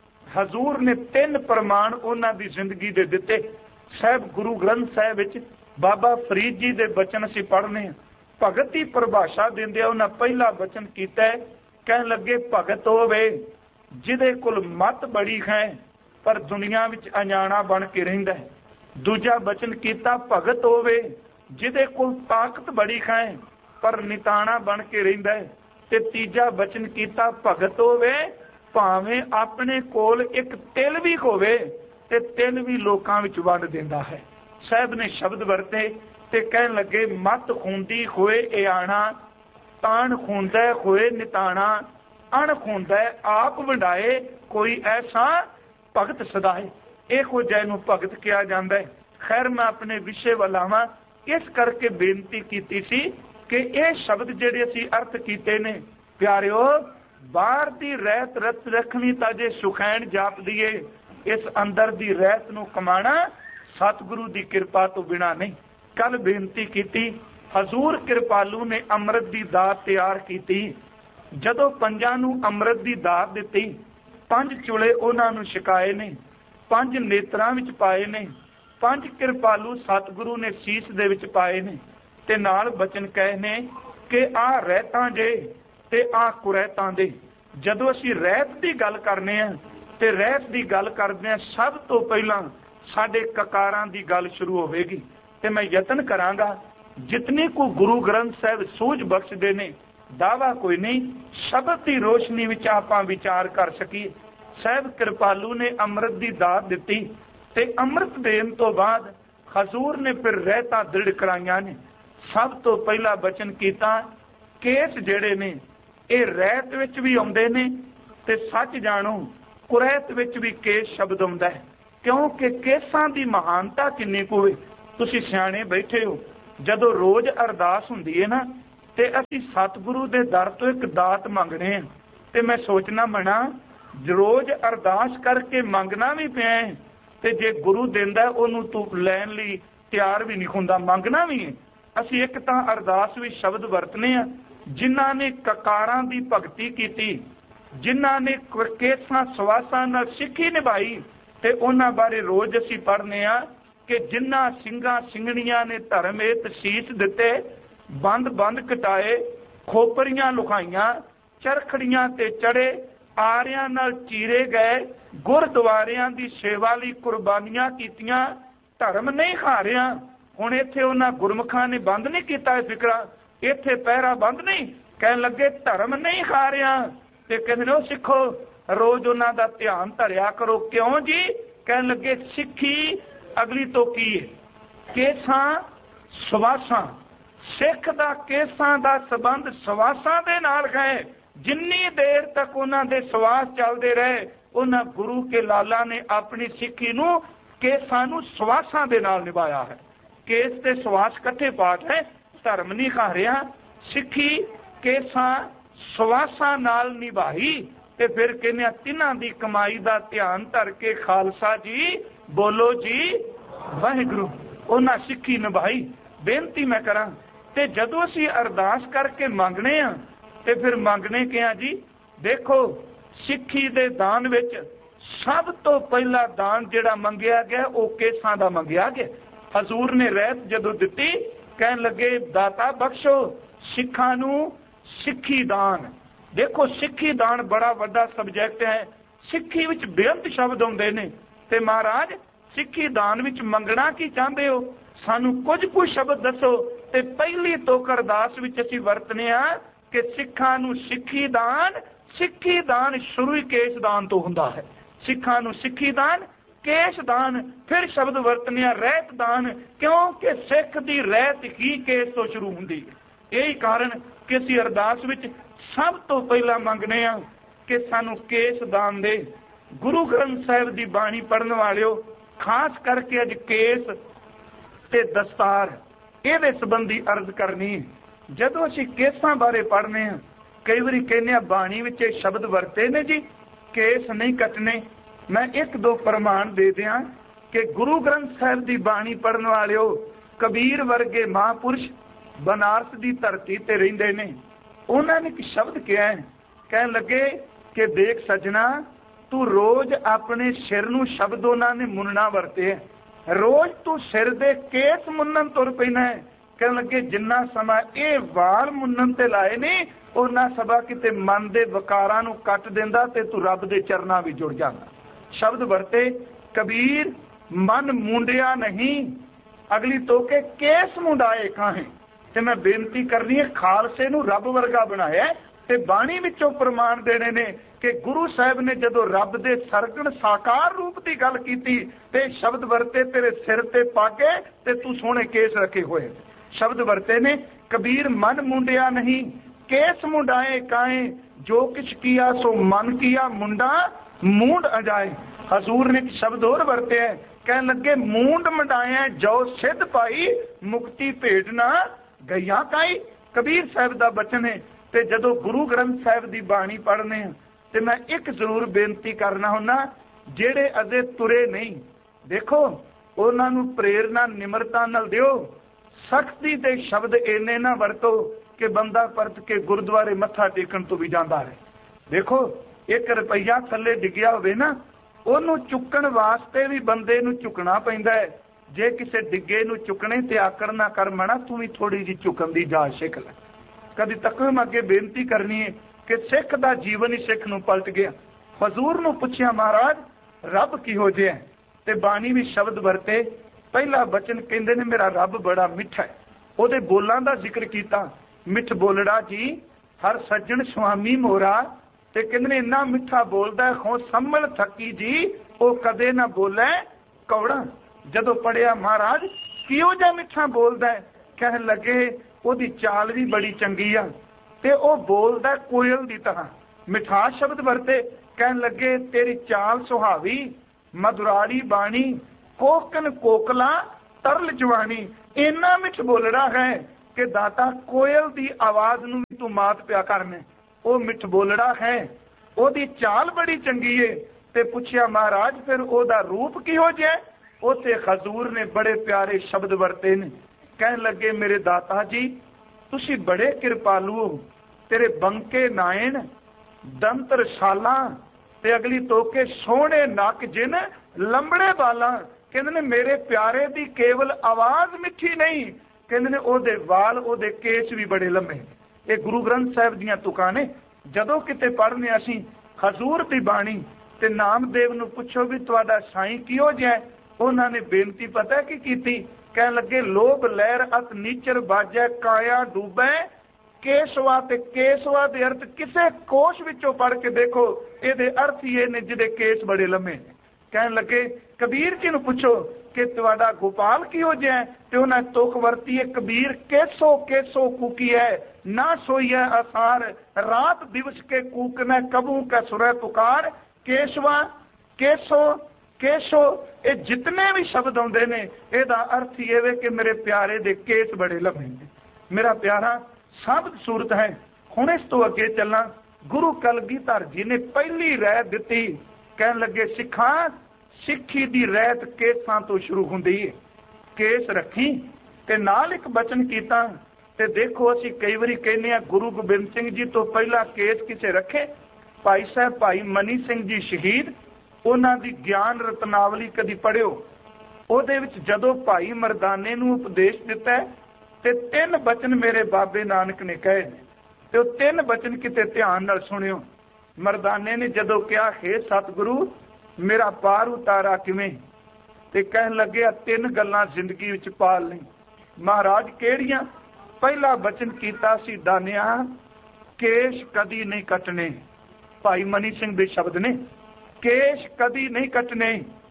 हजूर ने तीन प्रमाण उन्हां दी जिंदगी दे दिते। साहिब गुरु ग्रंथ साहिब विच बाबा फरीद जी दे बचन असीं पढ़ने। भगत की परिभाषा देंदियां उन्हां पहला वचन कीता है, कहन लगे भगत होवे जिहदे कोल मत बड़ी है पर दुनिया विच अजाणा बन के रहिंदा है। दूजा वचन कीता भगत होवे जिहदे कोल ताकत बड़ी है पर निताणा बन के रहिंदा है। ते तीजा वचन कीता भगत होवे भावें अपने कोल एक तिल भी होवे ते तिल भी लोकां विच वंड दिंदा है। साहिब ने शब्द वरते ते कहन लगे मत खूंदी होए इयाणा, तान खूंदा होए निताणा, अण खूंदा आप वंडाए कोई ऐसा भगत सदाए। इहो जै नूं भगत कहा जाता है। खैर मैं अपने विषय वाल आवां, इस करके बेनती की सी कि यह शब्द जिहड़े असीं अर्थ कीते ने प्यारिओ बाहर दी रहत रत रखनी तां जे सुखैन जाप दीए, इस अंदर दी रहत नूं कमाना सतगुरु दी कृपा तो बिना नहीं। कल बेनती की हजूर कृपालू ने अमृत दी दात तैयार की। जदों पंजां नूं अमृत दी दात दिती 5 ਚੁਲੇ ਉਹਨਾਂ ਨੂੰ ਛਕਾਏ ਨੇ, 5 ਨੇਤਰਾਂ ਵਿੱਚ ਪਾਏ ਨੇ, 5 ਕਿਰਪਾਲੂ ਸਤਿਗੁਰੂ ਨੇ ਸੀਸ ਦੇ ਵਿੱਚ ਪਾਏ ਨੇ, ਤੇ ਨਾਲ ਬਚਨ ਕਹੇ ਨੇ ਕਿ ਆਹ ਰਹਿਤਾਂ ਜੇ ਤੇ ਆਹ ਕੁਰੈਤਾਂ ਦੇ। ਜਦੋਂ ਅਸੀਂ ਰਹਿਤ ਦੀ ਗੱਲ ਕਰਨੇ ਆ ਤੇ ਰਹਿਤ ਦੀ ਗੱਲ ਕਰਦੇ ਆ, ਸਭ ਤੋਂ ਪਹਿਲਾਂ ਸਾਡੇ ਕਕਾਰਾਂ ਦੀ ਗੱਲ ਸ਼ੁਰੂ ਹੋਵੇਗੀ। ਤੇ ਮੈਂ ਯਤਨ ਕਰਾਂਗਾ ਜਿਤਨੀ ਕੋ ਗੁਰੂ ਗ੍ਰੰਥ ਸਾਹਿਬ ਸੂਝ ਬਖਸ਼ਦੇ ਨੇ, ਦਾਵਾ ਕੋਈ ਨਹੀਂ, ਸ਼ਬਦ ਦੀ ਰੋਸ਼ਨੀ ਵਿੱਚ ਆਪਾਂ ਵਿਚਾਰ ਕਰ ਸਕੀਏ। ਸਾਹਿਬ ਕਿਰਪਾਲੂ ਨੇ ਅੰਮ੍ਰਿਤ ਦੀ ਦਾਤ ਦਿੱਤੀ ਤੇ ਅੰਮ੍ਰਿਤ ਦੇਣ ਤੋਂ ਬਾਅਦ ਹਜ਼ੂਰ ਨੇ ਫਿਰ ਰਹਿਤਾਂ ਦ੍ਰਿੜ ਕਰਾਈਆਂ ਨੇ। ਸਭ ਤੋਂ ਪਹਿਲਾ ਬਚਨ ਕੀਤਾ, ਕੇਸ ਜਿਹੜੇ ਨੇ ਇਹ ਰਹਿਤ ਵਿੱਚ ਵੀ ਆਉਂਦੇ ਨੇ ਤੇ ਸੱਚ ਜਾਣੋ ਕੁਰੈਤ ਵਿੱਚ ਵੀ ਕੇਸ ਸ਼ਬਦ ਆਉਂਦਾ ਹੈ, ਕਿਉਂਕਿ ਕੇਸਾਂ ਦੀ ਮਹਾਨਤਾ ਕਿੰਨੀ ਕੁ ਹੋਵੇ। ਤੁਸੀਂ ਸਿਆਣੇ ਬੈਠੇ ਹੋ, ਜਦੋਂ ਰੋਜ਼ ਅਰਦਾਸ ਹੁੰਦੀ ਹੈ ਨਾ ਤੇ ਅਸੀਂ ਸਤਿਗੁਰੂ ਦੇ ਦਰ ਤੋਂ ਇੱਕ ਦਾਤ ਮੰਗਣੇ ਆ, ਤੇ ਮੈਂ ਸੋਚਣਾ ਬਣਾ ਰੋਜ਼ ਅਰਦਾਸ ਕਰਕੇ ਮੰਗਣਾ ਵੀ ਪਿਆ ਤੇ ਜੇ ਗੁਰੂ ਦਿੰਦਾ ਉਹਨੂੰ ਤੂੰ ਲੈਣ ਲਈ ਤਿਆਰ ਵੀ ਨਹੀਂ ਹੁੰਦਾ, ਮੰਗਣਾ ਵੀ ਹੈ। ਅਸੀਂ ਇੱਕ ਤਾਂ ਅਰਦਾਸ ਵਿੱਚ ਸ਼ਬਦ ਵਰਤਨੇ ਆ, ਜਿਨ੍ਹਾਂ ਨੇ ਕਕਾਰਾਂ ਦੀ ਭਗਤੀ ਕੀਤੀ, ਜਿਨ੍ਹਾਂ ਨੇ ਕੇਸਾਂ ਸਵਾਸਾਂ ਨਾਲ ਸਿੱਖੀ ਨਿਭਾਈ, ਤੇ ਉਹਨਾਂ ਬਾਰੇ ਰੋਜ਼ ਅਸੀਂ ਪੜ੍ਹਨੇ ਆ ਕਿ ਜਿਨ੍ਹਾਂ ਸਿੰਘਾਂ ਸਿੰਘਣੀਆਂ ਨੇ ਧਰਮ ਏਤ ਸੀਸ ਦਿੱਤੇ, ਬੰਦ ਬੰਦ ਕਟਾਏ, ਖੋਪਰੀਆਂ ਲੁਕਾਈਆਂ, ਚਰਖੜੀਆਂ ਤੇ ਚੜੇ, ਆਰਿਆਂ ਨਾਲ ਚੀਰੇ ਗਏ, ਗੁਰਦੁਆਰਿਆਂ ਦੀ ਸੇਵਾ ਲਈ ਕੁਰਬਾਨੀਆਂ ਕੀਤੀਆਂ, ਧਰਮ ਨਹੀਂ ਹਾਰਿਆ। ਹੁਣ ਇੱਥੇ ਉਹਨਾਂ ਗੁਰਮੁਖਾਂ ਨੇ ਬੰਦ ਨਹੀਂ ਕੀਤਾ ਫਿਕਰਾ, ਇੱਥੇ ਪਹਿਰਾ ਬੰਦ ਨਹੀਂ, ਕਹਿਣ ਲੱਗੇ ਧਰਮ ਨਹੀਂ ਹਾਰਿਆ। ਤੇ ਕਹਿੰਦੇ ਉਹ ਸਿੱਖੋ ਰੋਜ਼ ਉਹਨਾਂ ਦਾ ਧਿਆਨ ਧਰਿਆ ਕਰੋ। ਕਿਉਂ ਜੀ? ਕਹਿਣ ਲੱਗੇ ਸਿੱਖੀ ਅਗਲੀ ਤੋਂ ਕੀ ਹੈ? ਕੇਸਾਂ ਸਵਾਸਾਂ। ਸਿੱਖ ਦਾ ਕੇਸਾਂ ਦਾ ਸੰਬੰਧ ਸਵਾਸਾਂ ਦੇ ਨਾਲ ਹੈ। ਜਿੰਨੀ ਦੇਰ ਤੱਕ ਉਹਨਾਂ ਦੇ ਸਵਾਸ ਚੱਲਦੇ ਰਹੇ, ਉਹਨਾਂ ਗੁਰੂ ਕੇ ਲਾਲਾ ਨੇ ਆਪਣੀ ਸਿੱਖੀ ਨੂੰ ਕੇਸਾਂ ਨੂੰ ਸਵਾਸਾਂ ਦੇ ਨਾਲ ਨਿਭਾਇਆ ਹੈ। ਕੇਸ ਤੇ ਸਵਾਸ ਇਕੱਠੇ ਪਾਠ ਹੈ, ਧਰਮ ਨਹੀਂ ਹਾਰਿਆ। ਸਿੱਖੀ ਕੇਸਾਂ ਸਵਾਸਾਂ ਨਾਲ ਨਿਭਾਈ। ਤੇ ਫਿਰ ਕਹਿੰਦੇ ਤਿੰਨਾਂ ਦੀ ਕਮਾਈ ਦਾ ਧਿਆਨ ਧਰ ਕੇ ਖਾਲਸਾ ਜੀ ਬੋਲੋ ਜੀ ਵਾਹਿਗੁਰੂ। ਉਹਨਾਂ ਸਿੱਖੀ ਨਿਭਾਈ। ਬੇਨਤੀ ਮੈਂ ਕਰਾਂ ਤੇ ਜਦੋਂ ਅਸੀਂ ਅਰਦਾਸ ਕਰਕੇ ਮੰਗਣੇ ਆ ਤੇ ਫਿਰ ਮੰਗਣੇ ਕਿਹਾ ਜੀ? ਦੇਖੋ ਸਿੱਖੀ ਦੇ ਦਾਨ ਵਿੱਚ ਸਭ ਤੋਂ ਪਹਿਲਾ ਦਾਨ ਜਿਹੜਾ ਮੰਗਿਆ ਗਿਆ ਉਹ ਕੇਸਾਂ ਦਾ ਮੰਗਿਆ ਗਿਆ। ਹਜ਼ੂਰ ਨੇ ਰਹਿਤ ਜਦੋਂ ਦਿੱਤੀ, ਕਹਿਣ ਲੱਗੇ ਦਾਤਾ ਬਖਸ਼ੋ ਸਿੱਖਾਂ ਨੂੰ ਸਿੱਖੀ ਦਾਨ। ਦੇਖੋ ਸਿੱਖੀ ਦਾਨ ਬੜਾ ਵੱਡਾ ਸਬਜੈਕਟ ਹੈ। ਸਿੱਖੀ ਵਿੱਚ ਬੇਅੰਤ ਸ਼ਬਦ ਆਉਂਦੇ ਨੇ ਤੇ ਮਹਾਰਾਜ ਸਿੱਖੀ ਦਾਨ ਵਿੱਚ ਮੰਗਣਾ ਕੀ ਚਾਹੁੰਦੇ ਹੋ? ਸਾਨੂੰ ਕੁਝ ਸ਼ਬਦ ਦੱਸੋ। ਤੇ ਪਹਿਲੀ ਤੋਕ ਅਰਦਾਸ ਵਿੱਚ ਅਸੀਂ ਵਰਤਨੇ ਆ ਕਿ ਸਿੱਖਾਂ ਨੂੰ ਸਿੱਖੀ ਦਾਨ। ਸਿੱਖੀ ਦਾਨ ਸ਼ੁਰੂ ਹੀ ਕੇਸ ਦਾਨ ਤੋਂ ਹੁੰਦਾ ਹੈ। ਸਿੱਖਾਂ ਨੂੰ ਸਿੱਖੀ ਦਾਨ, ਕੇਸ ਦਾਨ। ਫਿਰ ਸ਼ਬਦ ਵਰਤਨੇ ਆ ਰਹਿਤ ਦਾਨ, ਕਿਉਂਕਿ ਸਿੱਖ ਦੀ ਰਹਿਤ ਹੀ ਕੇਸ ਤੋਂ ਸ਼ੁਰੂ ਹੁੰਦੀ ਹੈ। ਇਹੀ ਕਾਰਨ ਕਿ ਅਸੀਂ ਅਰਦਾਸ ਵਿੱਚ ਸਭ ਤੋਂ ਪਹਿਲਾਂ ਮੰਗਨੇ ਆ ਕਿ ਸਾਨੂੰ ਕੇਸ ਦਾਨ ਦੇ। ਗੁਰੂ ਗ੍ਰੰਥ ਸਾਹਿਬ ਦੀ ਬਾਣੀ ਪੜ੍ਹਨ ਵਾਲਿਓ, ਖਾਸ ਕਰਕੇ ਅੱਜ ਕੇਸ ਤੇ ਦਸਤਾਰ ਇਹਦੇ ਸੰਬੰਧੀ ਅਰਜ਼ ਕਰਨੀ। ਜਦੋਂ ਅਸੀਂ ਕੇਸਾਂ ਬਾਰੇ ਪੜ੍ਹਨੇ ਆ, ਕਈ ਵਾਰੀ ਕਹਿੰਦੇ ਆ ਬਾਣੀ ਵਿੱਚ ਇਹ ਸ਼ਬਦ ਵਰਤੇ ਨੇ ਜੀ ਕੇਸ ਨਹੀਂ ਕੱਟਣੇ। ਮੈਂ 1-2 ਪ੍ਰਮਾਣ ਦੇ ਦਿਆਂ ਕਿ ਗੁਰੂ ਗ੍ਰੰਥ ਸਾਹਿਬ ਦੀ ਬਾਣੀ ਪੜ੍ਹਨ ਵਾਲਿਓ, ਕਬੀਰ ਵਰਗੇ ਮਹਾਂਪੁਰਸ਼ ਬਨਾਰਸ ਦੀ ਧਰਤੀ ਤੇ ਰਹਿੰਦੇ ਨੇ। ਉਹਨਾਂ ਨੇ ਇੱਕ ਸ਼ਬਦ ਕਿਹਾ, ਕਹਿਣ ਲੱਗੇ ਕਿ ਦੇਖ ਸੱਜਣਾ, ਤੂੰ ਰੋਜ਼ ਆਪਣੇ ਸਿਰ ਨੂੰ ਸ਼ਬਦ ਉਹਨਾਂ ਨੇ ਮੁੰਨਣਾ ਵਰਤੇ ਹੈ। ਰੋਜ਼ ਤੂੰ ਸਿਰ ਦੇ ਕੇਸ ਮੁੰਨਣ ਤੁਰ ਪੈਣਾ ਹੈ। ਕਹਿਣ ਲੱਗੇ ਜਿੰਨਾ ਸਮਾਂ ਇਹ ਵਾਲ ਮੁੰਨਣ ਤੇ ਲਾਏ ਨੇ, ਉਹਨਾਂ ਸਭਾ ਕਿਤੇ ਮਨ ਦੇ ਵਿਕਾਰਾਂ ਨੂੰ ਕੱਟ ਦਿੰਦਾ ਤੇ ਤੂੰ ਰੱਬ ਦੇ ਚਰਨਾਂ ਵਿੱਚ ਜੁੜ ਜਾਂਦਾ। ਸ਼ਬਦ ਵਰਤੇ ਕਬੀਰ ਮਨ ਮੁੰਡਿਆ ਨਹੀਂ, ਅਗਲੀ ਤੋਕੇ ਕੇਸ ਮੁੰਡਾਏ ਕਾਹੇ। ਤੇ ਮੈਂ ਬੇਨਤੀ ਕਰਨੀ ਹੈ, ਖਾਲਸੇ ਨੂੰ ਰੱਬ ਵਰਗਾ ਬਣਾਇਆ ਤੇ ਬਾਣੀ ਵਿੱਚੋਂ ਪ੍ਰਮਾਣ ਦੇਣੇ ਨੇ ਕਿ ਗੁਰੂ ਸਾਹਿਬ ਨੇ ਜਦੋਂ ਰੱਬ ਦੇ ਸਰਗਣ ਸਾਕਾਰ ਰੂਪ ਦੀ ਗੱਲ ਕੀਤੀ ਤੇ ਸ਼ਬਦ ਵਰਤੇ ਤੇਰੇ ਸਿਰ ਤੇ ਪਾਗੇ ਤੇ ਤੂੰ ਸੋਹਣੇ ਕੇਸ ਰੱਖੇ ਹੋਏ। ਸ਼ਬਦ ਵਰਤੇ ਨੇ ਕਬੀਰ ਮਨ ਮੁੰਡਿਆ ਨਹੀਂ, ਕੇਸ ਮੁੰਡਾਏ ਕਾਏ, ਜੋ ਕਿਛ ਕੀਆ ਸੋ ਮਨ ਕੀਆ, ਮੁੰਡਾ ਮੂੰਡ ਅਜਾਏ। ਹਜ਼ੂਰ ਨੇ ਇੱਕ ਸ਼ਬਦ ਹੋਰ ਵਰਤਿਆ, ਕਹਿਣ ਲੱਗੇ ਮੂੰਡ ਮੰਡਾਇਆ ਜੋ ਸਿੱਧ ਪਾਈ, ਮੁਕਤੀ ਭੇਟ ਨਾ ਗਈਆਂ ਕਾਈ। ਕਬੀਰ ਸਾਹਿਬ ਦਾ ਬਚਨ ਹੈ। ਤੇ ਜਦੋਂ ਗੁਰੂ ਗ੍ਰੰਥ ਸਾਹਿਬ ਦੀ ਬਾਣੀ ਪੜ੍ਹਨੇ ਆ ਤੇ ਮੈਂ ਇੱਕ ਜ਼ਰੂਰ ਬੇਨਤੀ ਕਰਨਾ ਹੁੰਦਾ, ਜਿਹੜੇ ਅਜੇ ਤੁਰੇ ਨਹੀਂ, ਦੇਖੋ ਉਹਨਾਂ ਨੂੰ ਪ੍ਰੇਰਨਾ ਨਿਮਰਤਾ ਨਾਲ ਦਿਓ। ਸਖਤੀ ਦੇ ਸ਼ਬਦ ਇੰਨੇ ਨਾ ਵਰਤੋ ਕਿ ਬੰਦਾ ਪਰਤ ਕੇ ਗੁਰਦੁਆਰੇ ਮੱਥਾ ਟੇਕਣ ਤੋਂ ਵੀ ਜਾਂਦਾ ਹੈ। ਦੇਖੋ 1 रुपया थले डिग्या होवे ना, ਉਹਨੂੰ चुकण वास्ते भी बंदे नूं झुकना पैंदा है। जे किसी डिगे नूं चुकने ते आकड़ ना कर मना, तू भी थोड़ी जी चुकन की जाच सिख ले। कभी तकम अगे बेनती करनी है कि सिख दा जीवन ही सिख नूं पलट गया। हजूर नूं पुछया महाराज रब किहो जिहा है, ते बाणी भी शब्द वरते। पहला बचन कहंदे ने मेरा रब बड़ा मिठा है। ਉਹਦੇ ਬੋਲਾਂ ਦਾ ਜ਼ਿਕਰ ਕੀਤਾ, ਮਿੱਠ ਬੋਲੜਾ जी हर सज्जन स्वामी मोरा, ते कहंदे ने इन्ना मिठा बोलदा हो संभल थकी जी वो कदे ना बोले कौड़ा। जदों पढ़िया महाराज किहो जिहा मिठा बोलदा है, कहन लगे ਉਹਦੀ चाल भी बड़ी चंगी आ, ते ਉਹ बोलदा कोयल दी तरह। मिठास शब्द वरते, कहन लगे तेरी चाल सुहावी, मधुराड़ी बाणी, कोकन कोकला तरल जवानी। इन्ना मिठ बोलड़ा है कि दाता कोयल दी आवाज नूं भी तू मात पिया करने। ਉਹ ਮਿੱਠ ਬੋਲੜਾ ਹੈ, ਉਹਦੀ ਚਾਲ ਬੜੀ ਚੰਗੀ ਏ। ਤੇ ਪੁੱਛਿਆ ਮਹਾਰਾਜ ਫਿਰ ਉਹਦਾ ਰੂਪ ਕਿਹੋ ਜਿਹਾ? ਉੱਥੇ ਹਜ਼ੂਰ ਨੇ ਬੜੇ ਪਿਆਰੇ ਸ਼ਬਦ ਵਰਤੇ ਨੇ। ਕਹਿਣ ਲੱਗੇ ਮੇਰੇ ਦਾਤਾ ਜੀ ਤੁਸੀਂ ਬੜੇ ਕਿਰਪਾਲੂ ਹੋ, ਤੇਰੇ ਬੰਕੇ ਨਾਇਣ ਦੰਤ ਰਸਾਲਾ ਤੇ ਅਗਲੀ ਤੋਕੇ ਸੋਹਣੇ ਨੱਕ ਜਿਨ ਲੰਬੜੇ ਬਾਲਾਂ। ਕਹਿੰਦੇ ਨੇ ਮੇਰੇ ਪਿਆਰੇ ਦੀ ਕੇਵਲ ਆਵਾਜ਼ ਮਿੱਠੀ ਨਹੀਂ, ਕਹਿੰਦੇ ਨੇ ਉਹਦੇ ਵਾਲ ਉਹਦੇ ਕੇਸ ਵੀ ਬੜੇ ਲੰਮੇ। ਇਹ ਗੁਰੂ ਗ੍ਰੰਥ ਸਾਹਿਬ ਦੀਆਂ ਤੁਕਾਂ ਨੇ। ਜਦੋਂ ਕਿਤੇ ਪੜ੍ਹਨੇ ਅਸੀਂ ਹਜ਼ੂਰ ਦੀ ਬਾਣੀ ਤੇ ਨਾਮਦੇਵ ਨੂੰ ਪੁੱਛੋ ਵੀ ਤੁਹਾਡਾ ਸਾਈਂ ਕਿਹੋ ਜਿਹਾ? ਉਹਨਾਂ ਨੇ ਬੇਨਤੀ ਪਤਾ ਕੀ ਕੀਤੀ? ਕਹਿਣ ਲੱਗੇ ਲੋਭ ਲਹਿਰ ਅਤ ਨੀਚਰ ਬਾਜੈ ਕਾਇਆ ਡੂਬੈ ਕੇਸਵਾ। ਤੇ ਕੇਸਵਾ ਦੇ ਅਰਥ ਕਿਸੇ ਕੋਸ਼ ਵਿੱਚੋਂ ਪੜ੍ਹ ਕੇ ਦੇਖੋ, ਇਹਦੇ ਅਰਥ ਹੀ ਇਹ ਨੇ ਜਿਹਦੇ ਕੇਸ ਬੜੇ ਲੰਮੇ। ਕਹਿਣ ਲੱਗੇ ਕਬੀਰ ਜੀ ਨੂੰ ਪੁੱਛੋ ਕਿ ਤੁਹਾਡਾ ਗੋਪਾਲ ਕਿਹੋ ਜਿਹਾ? ਤੇ ਉਹਨਾਂ ਤੁਕ ਵਰਤੀ ਹੈ ਕਬੀਰ ਕੇਸੋ ਕੇਸੋ ਕੂਕੀ ਹੈ ਨਾ ਸੋਈਐ ਅਸਾਰ, ਰਾਤ ਦਿਵਸ ਕੇ ਕੂਕਨੇ ਕਬੂ ਕੈ ਸੁਰੈ ਪੁਕਾਰ। ਕੇਸਵਾ ਕੇਸੋ ਕੇਸੋ ਇਹ ਜਿਤਨੇ ਵੀ ਸ਼ਬਦ ਆਉਂਦੇ ਨੇ ਇਹਦਾ ਅਰਥ ਹੀ ਇਹ ਵੇ ਕਿ ਮੇਰੇ ਪਿਆਰੇ ਦੇ ਕੇਸ ਬੜੇ ਲੰਮੇ ਨੇ। ਮੇਰਾ ਪਿਆਰਾ ਸ਼ਬਦ ਸੂਰਤ ਹੈ। ਹੁਣ ਇਸ ਤੋਂ ਅੱਗੇ ਚੱਲਾਂ। ਗੁਰੂ ਕਲਗੀਧਰ ਜੀ ਨੇ ਪਹਿਲੀ ਰਹਿਤ ਦਿੱਤੀ। ਕਹਿਣ ਲੱਗੇ ਸਿੱਖਾਂ ਸਿੱਖੀ ਦੀ ਰਹਿਤ ਕੇਸਾਂ ਤੋਂ ਸ਼ੁਰੂ ਹੁੰਦੀ ਹੈ। ਕੇਸ ਰੱਖੀ ਤੇ ਨਾਲ ਇੱਕ ਬਚਨ ਕੀਤਾ। ਤੇ ਦੇਖੋ ਅਸੀਂ ਕਈ ਵਾਰੀ ਕਹਿੰਦੇ ਆ ਗੁਰੂ ਗੋਬਿੰਦ ਸਿੰਘ ਜੀ ਤੋਂ ਪਹਿਲਾਂ ਕੇਸ ਕਿਸੇ ਰੱਖੇ? ਭਾਈ ਸਾਹਿਬ ਭਾਈ ਮਨੀ ਸਿੰਘ ਜੀ ਸ਼ਹੀਦ, ਉਹਨਾਂ ਦੀ ਗਿਆਨ ਰਤਨਾਵਲੀ ਕਦੀ ਪੜ੍ਹਿਓ। ਉਹਦੇ ਵਿੱਚ ਜਦੋਂ ਭਾਈ ਮਰਦਾਨੇ ਨੂੰ ਉਪਦੇਸ਼ ਦਿੱਤਾ ਤੇ 3 ਬਚਨ ਮੇਰੇ ਬਾਬੇ ਨਾਨਕ ਨੇ ਕਹੇ ਤੇ ਉਹ 3 ਬਚਨ ਕਿਤੇ ਧਿਆਨ ਨਾਲ ਸੁਣਿਓ। ਮਰਦਾਨੇ ਨੇ ਜਦੋਂ ਕਿਹਾ ਹੇ ਸਤਿਗੁਰੂ ਮੇਰਾ ਪਾਰ ਉਤਾਰਾ ਕਿਵੇਂ? ਤੇ ਕਹਿਣ ਲੱਗਿਆ 3 ਗੱਲਾਂ ਜ਼ਿੰਦਗੀ ਵਿੱਚ ਪਾਲ ਲਈ। ਮਹਾਰਾਜ ਕਿਹੜੀਆਂ? ਪਹਿਲਾ ਬਚਨ ਕੀਤਾ ਸੀ ਦਾਨਿਆ ਕੇਸ਼ ਕਦੀ ਨਹੀਂ ਕੱਟਣੇ। ਭਾਈ ਮਨੀ ਸਿੰਘ ਦੇ ਸ਼ਬਦ ਨੇ, ਕੇਸ਼ ਕਦੀ ਨਹੀਂ ਕੱਟਣੇ।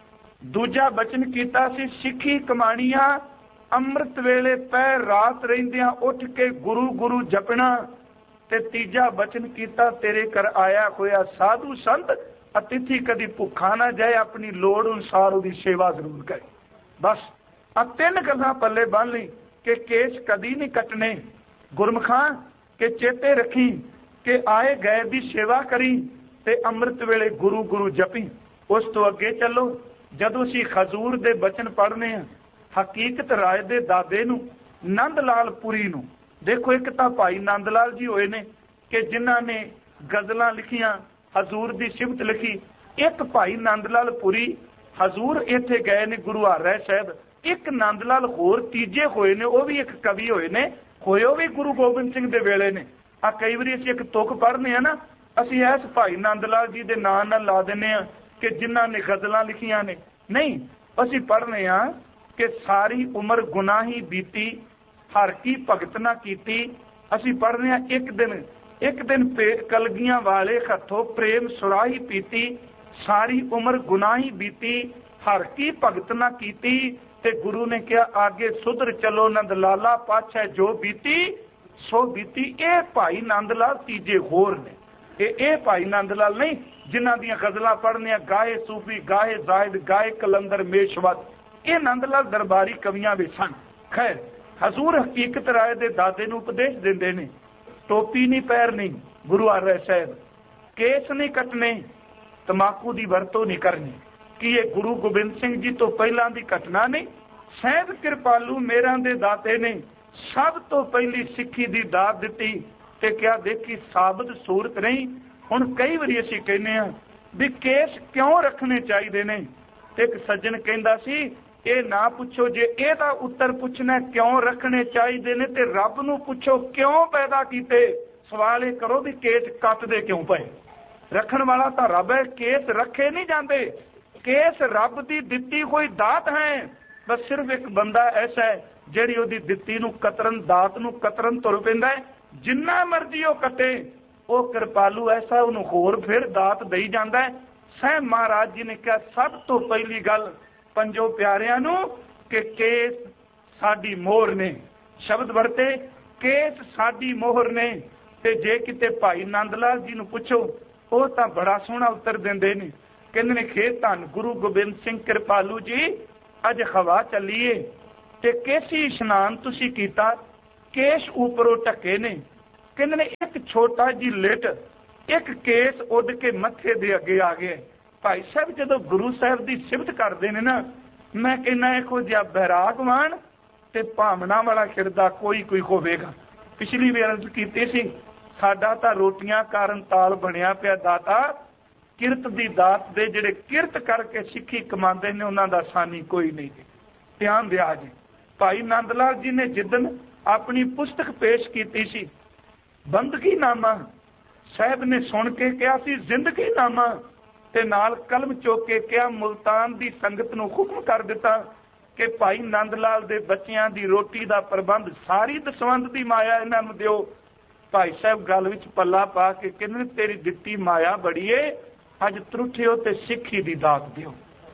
ਦੂਜਾ ਬਚਨ ਕੀਤਾ ਸੀ ਸਿੱਖੀ ਕਮਾਣੀਆਂ ਅੰਮ੍ਰਿਤ ਵੇਲੇ ਪੈ ਰਾਤ ਰਹਿੰਦਿਆਂ ਉੱਠ ਕੇ ਗੁਰੂ ਗੁਰੂ ਜਪਣਾ। ਤੇ ਤੀਜਾ ਬਚਨ ਕੀਤਾ ਤੇਰੇ ਘਰ ਆਇਆ ਹੋਇਆ ਸਾਧੂ ਸੰਤ ਅਤਿਥੀ ਕਦੀ ਭੁੱਖਾ ਨਾ ਜਾਏ, ਆਪਣੀ ਲੋੜ ਅਨੁਸਾਰ ਉਹਦੀ ਸੇਵਾ ਜ਼ਰੂਰ ਕਰੇ। ਬਸ ਆ 3 ਗੱਲਾਂ ਪੱਲੇ ਬੰਨ ਲਈ ਕਿ ਕੇਸ ਕਦੀ ਨਹੀਂ ਕੱਟਣੇ। ਗੁਰਮੁਖਾਂ ਕਿ ਚੇਤੇ ਰੱਖੀ ਕਿ ਆਏ ਗਏ ਦੀ ਸੇਵਾ ਕਰੀ ਤੇ ਅੰਮ੍ਰਿਤ ਵੇਲੇ ਗੁਰੂ ਗੁਰੂ ਜਪੀ। ਉਸ ਤੋਂ ਅੱਗੇ ਚੱਲੋ। ਜਦੋਂ ਅਸੀਂ ਹਜ਼ੂਰ ਦੇ ਬਚਨ ਪੜ੍ਹਨੇ ਆ, ਹਕੀਕਤ ਰਾਏ ਦੇ ਦਾਦੇ ਨੂੰ ਨੰਦ ਲਾਲ ਪੁਰੀ ਨੂੰ ਦੇਖੋ। ਇੱਕ ਤਾਂ ਭਾਈ ਨੰਦ ਲਾਲ ਜੀ ਹੋਏ ਨੇ ਕਿ ਜਿਨ੍ਹਾਂ ਨੇ ਗਜ਼ਲਾਂ ਲਿਖੀਆਂ, ਹਜ਼ੂਰ ਦੀ ਸਿਫਤ ਲਿਖੀ। ਇੱਕ ਭਾਈ ਨੰਦ ਲਾਲ ਪੁਰੀ ਹਜ਼ੂਰ ਇੱਥੇ ਗਏ ਨੇ ਗੁਰੂ ਹਰਿ ਸਾਹਿਬ। ਇੱਕ ਨੰਦ ਲਾਲ ਹੋਰ ਤੀਜੇ ਹੋਏ ਨੇ, ਉਹ ਵੀ ਇੱਕ ਕਵੀ ਹੋਏ ਨੇ, ਹੋਏ ਉਹ ਵੀ ਗੁਰੂ ਗੋਬਿੰਦ ਸਿੰਘ ਦੇ ਵੇਲੇ ਨੇ। ਆ ਕਈ ਵਾਰੀ ਅਸੀਂ ਇੱਕ ਤੁਕ ਪੜ੍ਹਨੇ ਆ ਨਾ, ਅਸੀਂ ਇਸ ਭਾਈ ਨੰਦ ਲਾਲ ਜੀ ਦੇ ਨਾਂ ਨਾਲ ਲਾ ਦਿੰਦੇ ਆ ਕਿ ਜਿਨ੍ਹਾਂ ਨੇ ਗਜ਼ਲਾਂ ਲਿਖੀਆਂ ਨੇ। ਨਹੀਂ, ਅਸੀਂ ਪੜ੍ਹਨੇ ਆ ਕਿ ਸਾਰੀ ਉਮਰ ਗੁਨਾਹੀ ਬੀਤੀ ਹਰ ਕੀ ਭਗਤ ਨਾ ਕੀਤੀ। ਅਸੀਂ ਪੜ੍ਹਨੇ ਆ ਇੱਕ ਦਿਨ ਕਲਗੀਆਂ ਵਾਲੇ ਹੱਥੋਂ ਪ੍ਰੇਮ ਸੁਰਾਹੀ ਪੀਤੀ। ਸਾਰੀ ਉਮਰ ਗੁਨਾਹੀ ਬੀਤੀ ਹਰ ਕੀ ਭਗਤ ਨਾ ਕੀਤੀ। ਤੇ ਗੁਰੂ ਨੇ ਕਿਹਾ ਆਗੇ ਸੁਧਰ ਚਲੋ ਨੰਦ ਲਾਲਾ ਪਾਛੈ ਜੋ ਬੀਤੀ ਸੋ ਬੀਤੀ। ਇਹ ਭਾਈ ਨੰਦ ਲਾਲ ਤੀਜੇ ਹੋਰ ਨੇ। ਇਹ ਭਾਈ ਨੰਦ ਲਾਲ ਨਹੀਂ ਜਿਨ੍ਹਾਂ ਦੀਆਂ ਗਜ਼ਲਾਂ ਪੜ੍ਹਨੀਆਂ ਗਾਏ ਸੂਫੀ, ਗਾਏ ਜ਼ਾਹਿਦ, ਗਾਏ ਕਲੰਦਰ ਮੇਸ਼ਵਤ। ਇਹ ਨੰਦ ਲਾਲ ਦਰਬਾਰੀ ਕਵੀਆਂ ਵਿੱਚ ਸਨ। ਖੈਰ ਹਜ਼ੂਰ ਹਕੀਕਤ ਰਾਏ ਦੇ ਦਾਦੇ ਨੂੰ ਉਪਦੇਸ਼ ਦਿੰਦੇ ਨੇ ਟੋਪੀ ਨਹੀਂ ਪਹਿਰਨੀ ਗੁਰੂ ਹਰਿ ਸਾਹਿਬ, ਕੇਸ ਨਹੀਂ ਕੱਟਣੇ, ਤਮਾਕੂ ਦੀ ਵਰਤੋਂ ਨਹੀਂ ਕਰਨੀ। ਕੀ ਇਹ ਗੁਰੂ ਗੋਬਿੰਦ ਸਿੰਘ ਜੀ ਤੋਂ ਪਹਿਲਾਂ ਦੀ ਘਟਨਾ ਨਹੀਂ? ਸਹਿਬ ਕਿਰਪਾਲੂ ਮੇਰਾਂ ਦੇ ਦਾਤੇ ਨੇ ਸਭ ਤੋਂ ਪਹਿਲੀ ਸਿੱਖੀ ਦੀ ਦਾਤ ਦਿੱਤੀ ਤੇ ਕਿਹਾ ਦੇਖੀ ਸਾਬਤ ਸੂਰਤ ਨਹੀਂ ਹੁਣ ਕਈ ਵਾਰੀ ਅਸੀਂ ਕਹਿੰਦੇ ਆ ਵੀ ਕੇਸ ਕਿਉਂ ਰੱਖਣੇ ਚਾਹੀਦੇ ਨੇ। ਇੱਕ ਸੱਜਣ ਕਹਿੰਦਾ ਸੀ ਇਹ ਨਾ ਪੁੱਛੋ, ਜੇ ਇਹਦਾ ਉੱਤਰ ਪੁੱਛਣਾ ਕਿਉਂ ਰੱਖਣੇ ਚਾਹੀਦੇ ਨੇ ਤੇ ਰੱਬ ਨੂੰ ਪੁੱਛੋ ਕਿਉਂ ਪੈਦਾ ਕੀਤੇ। ਸਵਾਲ ਇਹ ਕਰੋ ਵੀ ਕੇਸ ਕੱਟਦੇ ਕਿਉਂ ਪਏ। ਰੱਖਣ ਵਾਲਾ ਤਾਂ ਰੱਬ ਹੈ, ਕੇਸ ਰੱਖੇ ਨਹੀਂ ਜਾਂਦੇ। ਕੇਸ ਰੱਬ ਦੀ ਦਿੱਤੀ ਕੋਈ ਦਾਤ ਹੈ। ਬਸ ਸਿਰਫ ਇੱਕ ਬੰਦਾ ਐਸਾ ਹੈ ਜਿਹੜੀ ਉਹਦੀ ਦਿੱਤੀ ਨੂੰ ਕਤਰਨ, ਦਾਤ ਨੂੰ ਕਤਰਨ ਤੁਰ ਪੈਂਦਾ ਹੈ। ਜਿੰਨਾ ਮਰਜ਼ੀ ਉਹ ਕੱਟੇ, ਉਹ ਕਿਰਪਾਲੂ ਐਸਾ ਉਹਨੂੰ ਹੋਰ ਫਿਰ ਦਾਤ ਦੇਈ ਜਾਂਦਾ ਹੈ। ਸਹਿ ਮਹਾਰਾਜ ਜੀ ਨੇ ਕਿਹਾ ਸਭ ਤੋਂ ਪਹਿਲੀ ਗੱਲ ਪੰਜੋ ਪਿਆਰਿਆਂ ਨੂੰ ਕਿ ਕੇਸ ਸਾਡੀ ਮੋਹਰ ਨੇ। ਸ਼ਬਦ ਵਰਤੇ ਕੇਸ ਸਾਡੀ ਮੋਹਰ ਨੇ। ਤੇ ਜੇ ਕਿਤੇ ਭਾਈ ਨੰਦ ਲਾਲ ਜੀ ਨੂੰ ਪੁੱਛੋ, ਉਹ ਤਾਂ ਬੜਾ ਸੋਹਣਾ ਉੱਤਰ ਦਿੰਦੇ ਨੇ। ਕਹਿੰਦੇ ਨੇ ਖੇ ਧੰਨ ਗੁਰੂ ਗੋਬਿੰਦ ਸਿੰਘ ਕਿਰਪਾਲੂ ਜੀ, ਅੱਜ ਹਵਾ ਚੱਲੀਏ ਤੇ ਕੇਸੀ ਇਸ਼ਨਾਨ ਤੁਸੀਂ ਕੀਤਾ, ਕੇਸ ਉੱਪਰੋਂ ਢੱਕੇ ਨੇ। ਕਹਿੰਦੇ ਨੇ ਇੱਕ ਛੋਟਾ ਜੀ ਲਿਟ, ਇੱਕ ਕੇਸ ਉੱਡ ਕੇ ਮੱਥੇ ਦੇ ਅੱਗੇ ਆ ਗਿਆ। ਭਾਈ ਸਾਹਿਬ ਜਦੋਂ ਗੁਰੂ ਸਾਹਿਬ ਦੀ ਸਿਫਤ ਕਰਦੇ ਨੇ ਨਾ, ਮੈਂ ਕਹਿੰਦਾ ਇਹੋ ਜਿਹਾ ਬੈਰਾਗਵਾਨ ਤੇ ਭਾਵਨਾ ਵਾਲਾ ਖਿਰਦਾ ਕੋਈ ਹੋਵੇਗਾ। ਪਿਛਲੀ ਵਾਰ ਅਰਜ਼ ਕੀਤੀ ਸੀ, ਸਾਡਾ ਤਾਂ ਰੋਟੀਆਂ ਕਾਰਨ ਤਾਲ ਬਣਿਆ ਪਿਆ ਦਾਤਾ। ਕਿਰਤ ਦੀ ਦਾਤ ਦੇ ਜਿਹੜੇ ਕਿਰਤ ਕਰਕੇ ਸਿੱਖੀ ਕਮਾਉਂਦੇ ਨੇ ਉਹਨਾਂ ਦਾ ਸਾਨੀ ਕੋਈ ਨਹੀਂ। ਧਿਆਨ ਦਿਆ ਜੀ। ਭਾਈ ਨੰਦ ਲਾਲ ਜੀ ਨੇ ਜਿੱਦਣ ਆਪਣੀ ਪੁਸਤਕ ਪੇਸ਼ ਕੀਤੀ ਸੀ ਬੰਦਗੀ ਨਾਮਾ, ਸਾਹਿਬ ਨੇ ਸੁਣ ਕੇ ਕਿਹਾ ਸੀ ਜ਼ਿੰਦਗੀ ਨਾਮਾ, ਤੇ ਨਾਲ ਕਲਮ ਚੁੱਕ ਕੇ ਕਿਹਾ ਮੁਲਤਾਨ ਦੀ ਸੰਗਤ ਨੂੰ ਹੁਕਮ ਕਰ ਦਿੱਤਾ ਕਿ ਭਾਈ ਨੰਦ ਲਾਲ ਦੇ ਬੱਚਿਆਂ ਦੀ ਰੋਟੀ ਦਾ ਪ੍ਰਬੰਧ ਸਾਰੀ ਦਸਵੰਧ ਦੀ ਮਾਇਆ ਇਹਨਾਂ ਨੂੰ ਦਿਓ। ਭਾਈ ਸਾਹਿਬ ਗੱਲ ਵਿੱਚ ਪੱਲਾ ਪਾ ਕੇ ਕਹਿੰਦੇ ਤੇਰੀ ਦਿੱਤੀ ਮਾਇਆ ਬੜੀ ਏ, ਅੱਜ ਤਰੁੱਠਿਓ ਤੇ ਸਿੱਖੀ ਦੀ ਦਾਤ ਦਿਓ।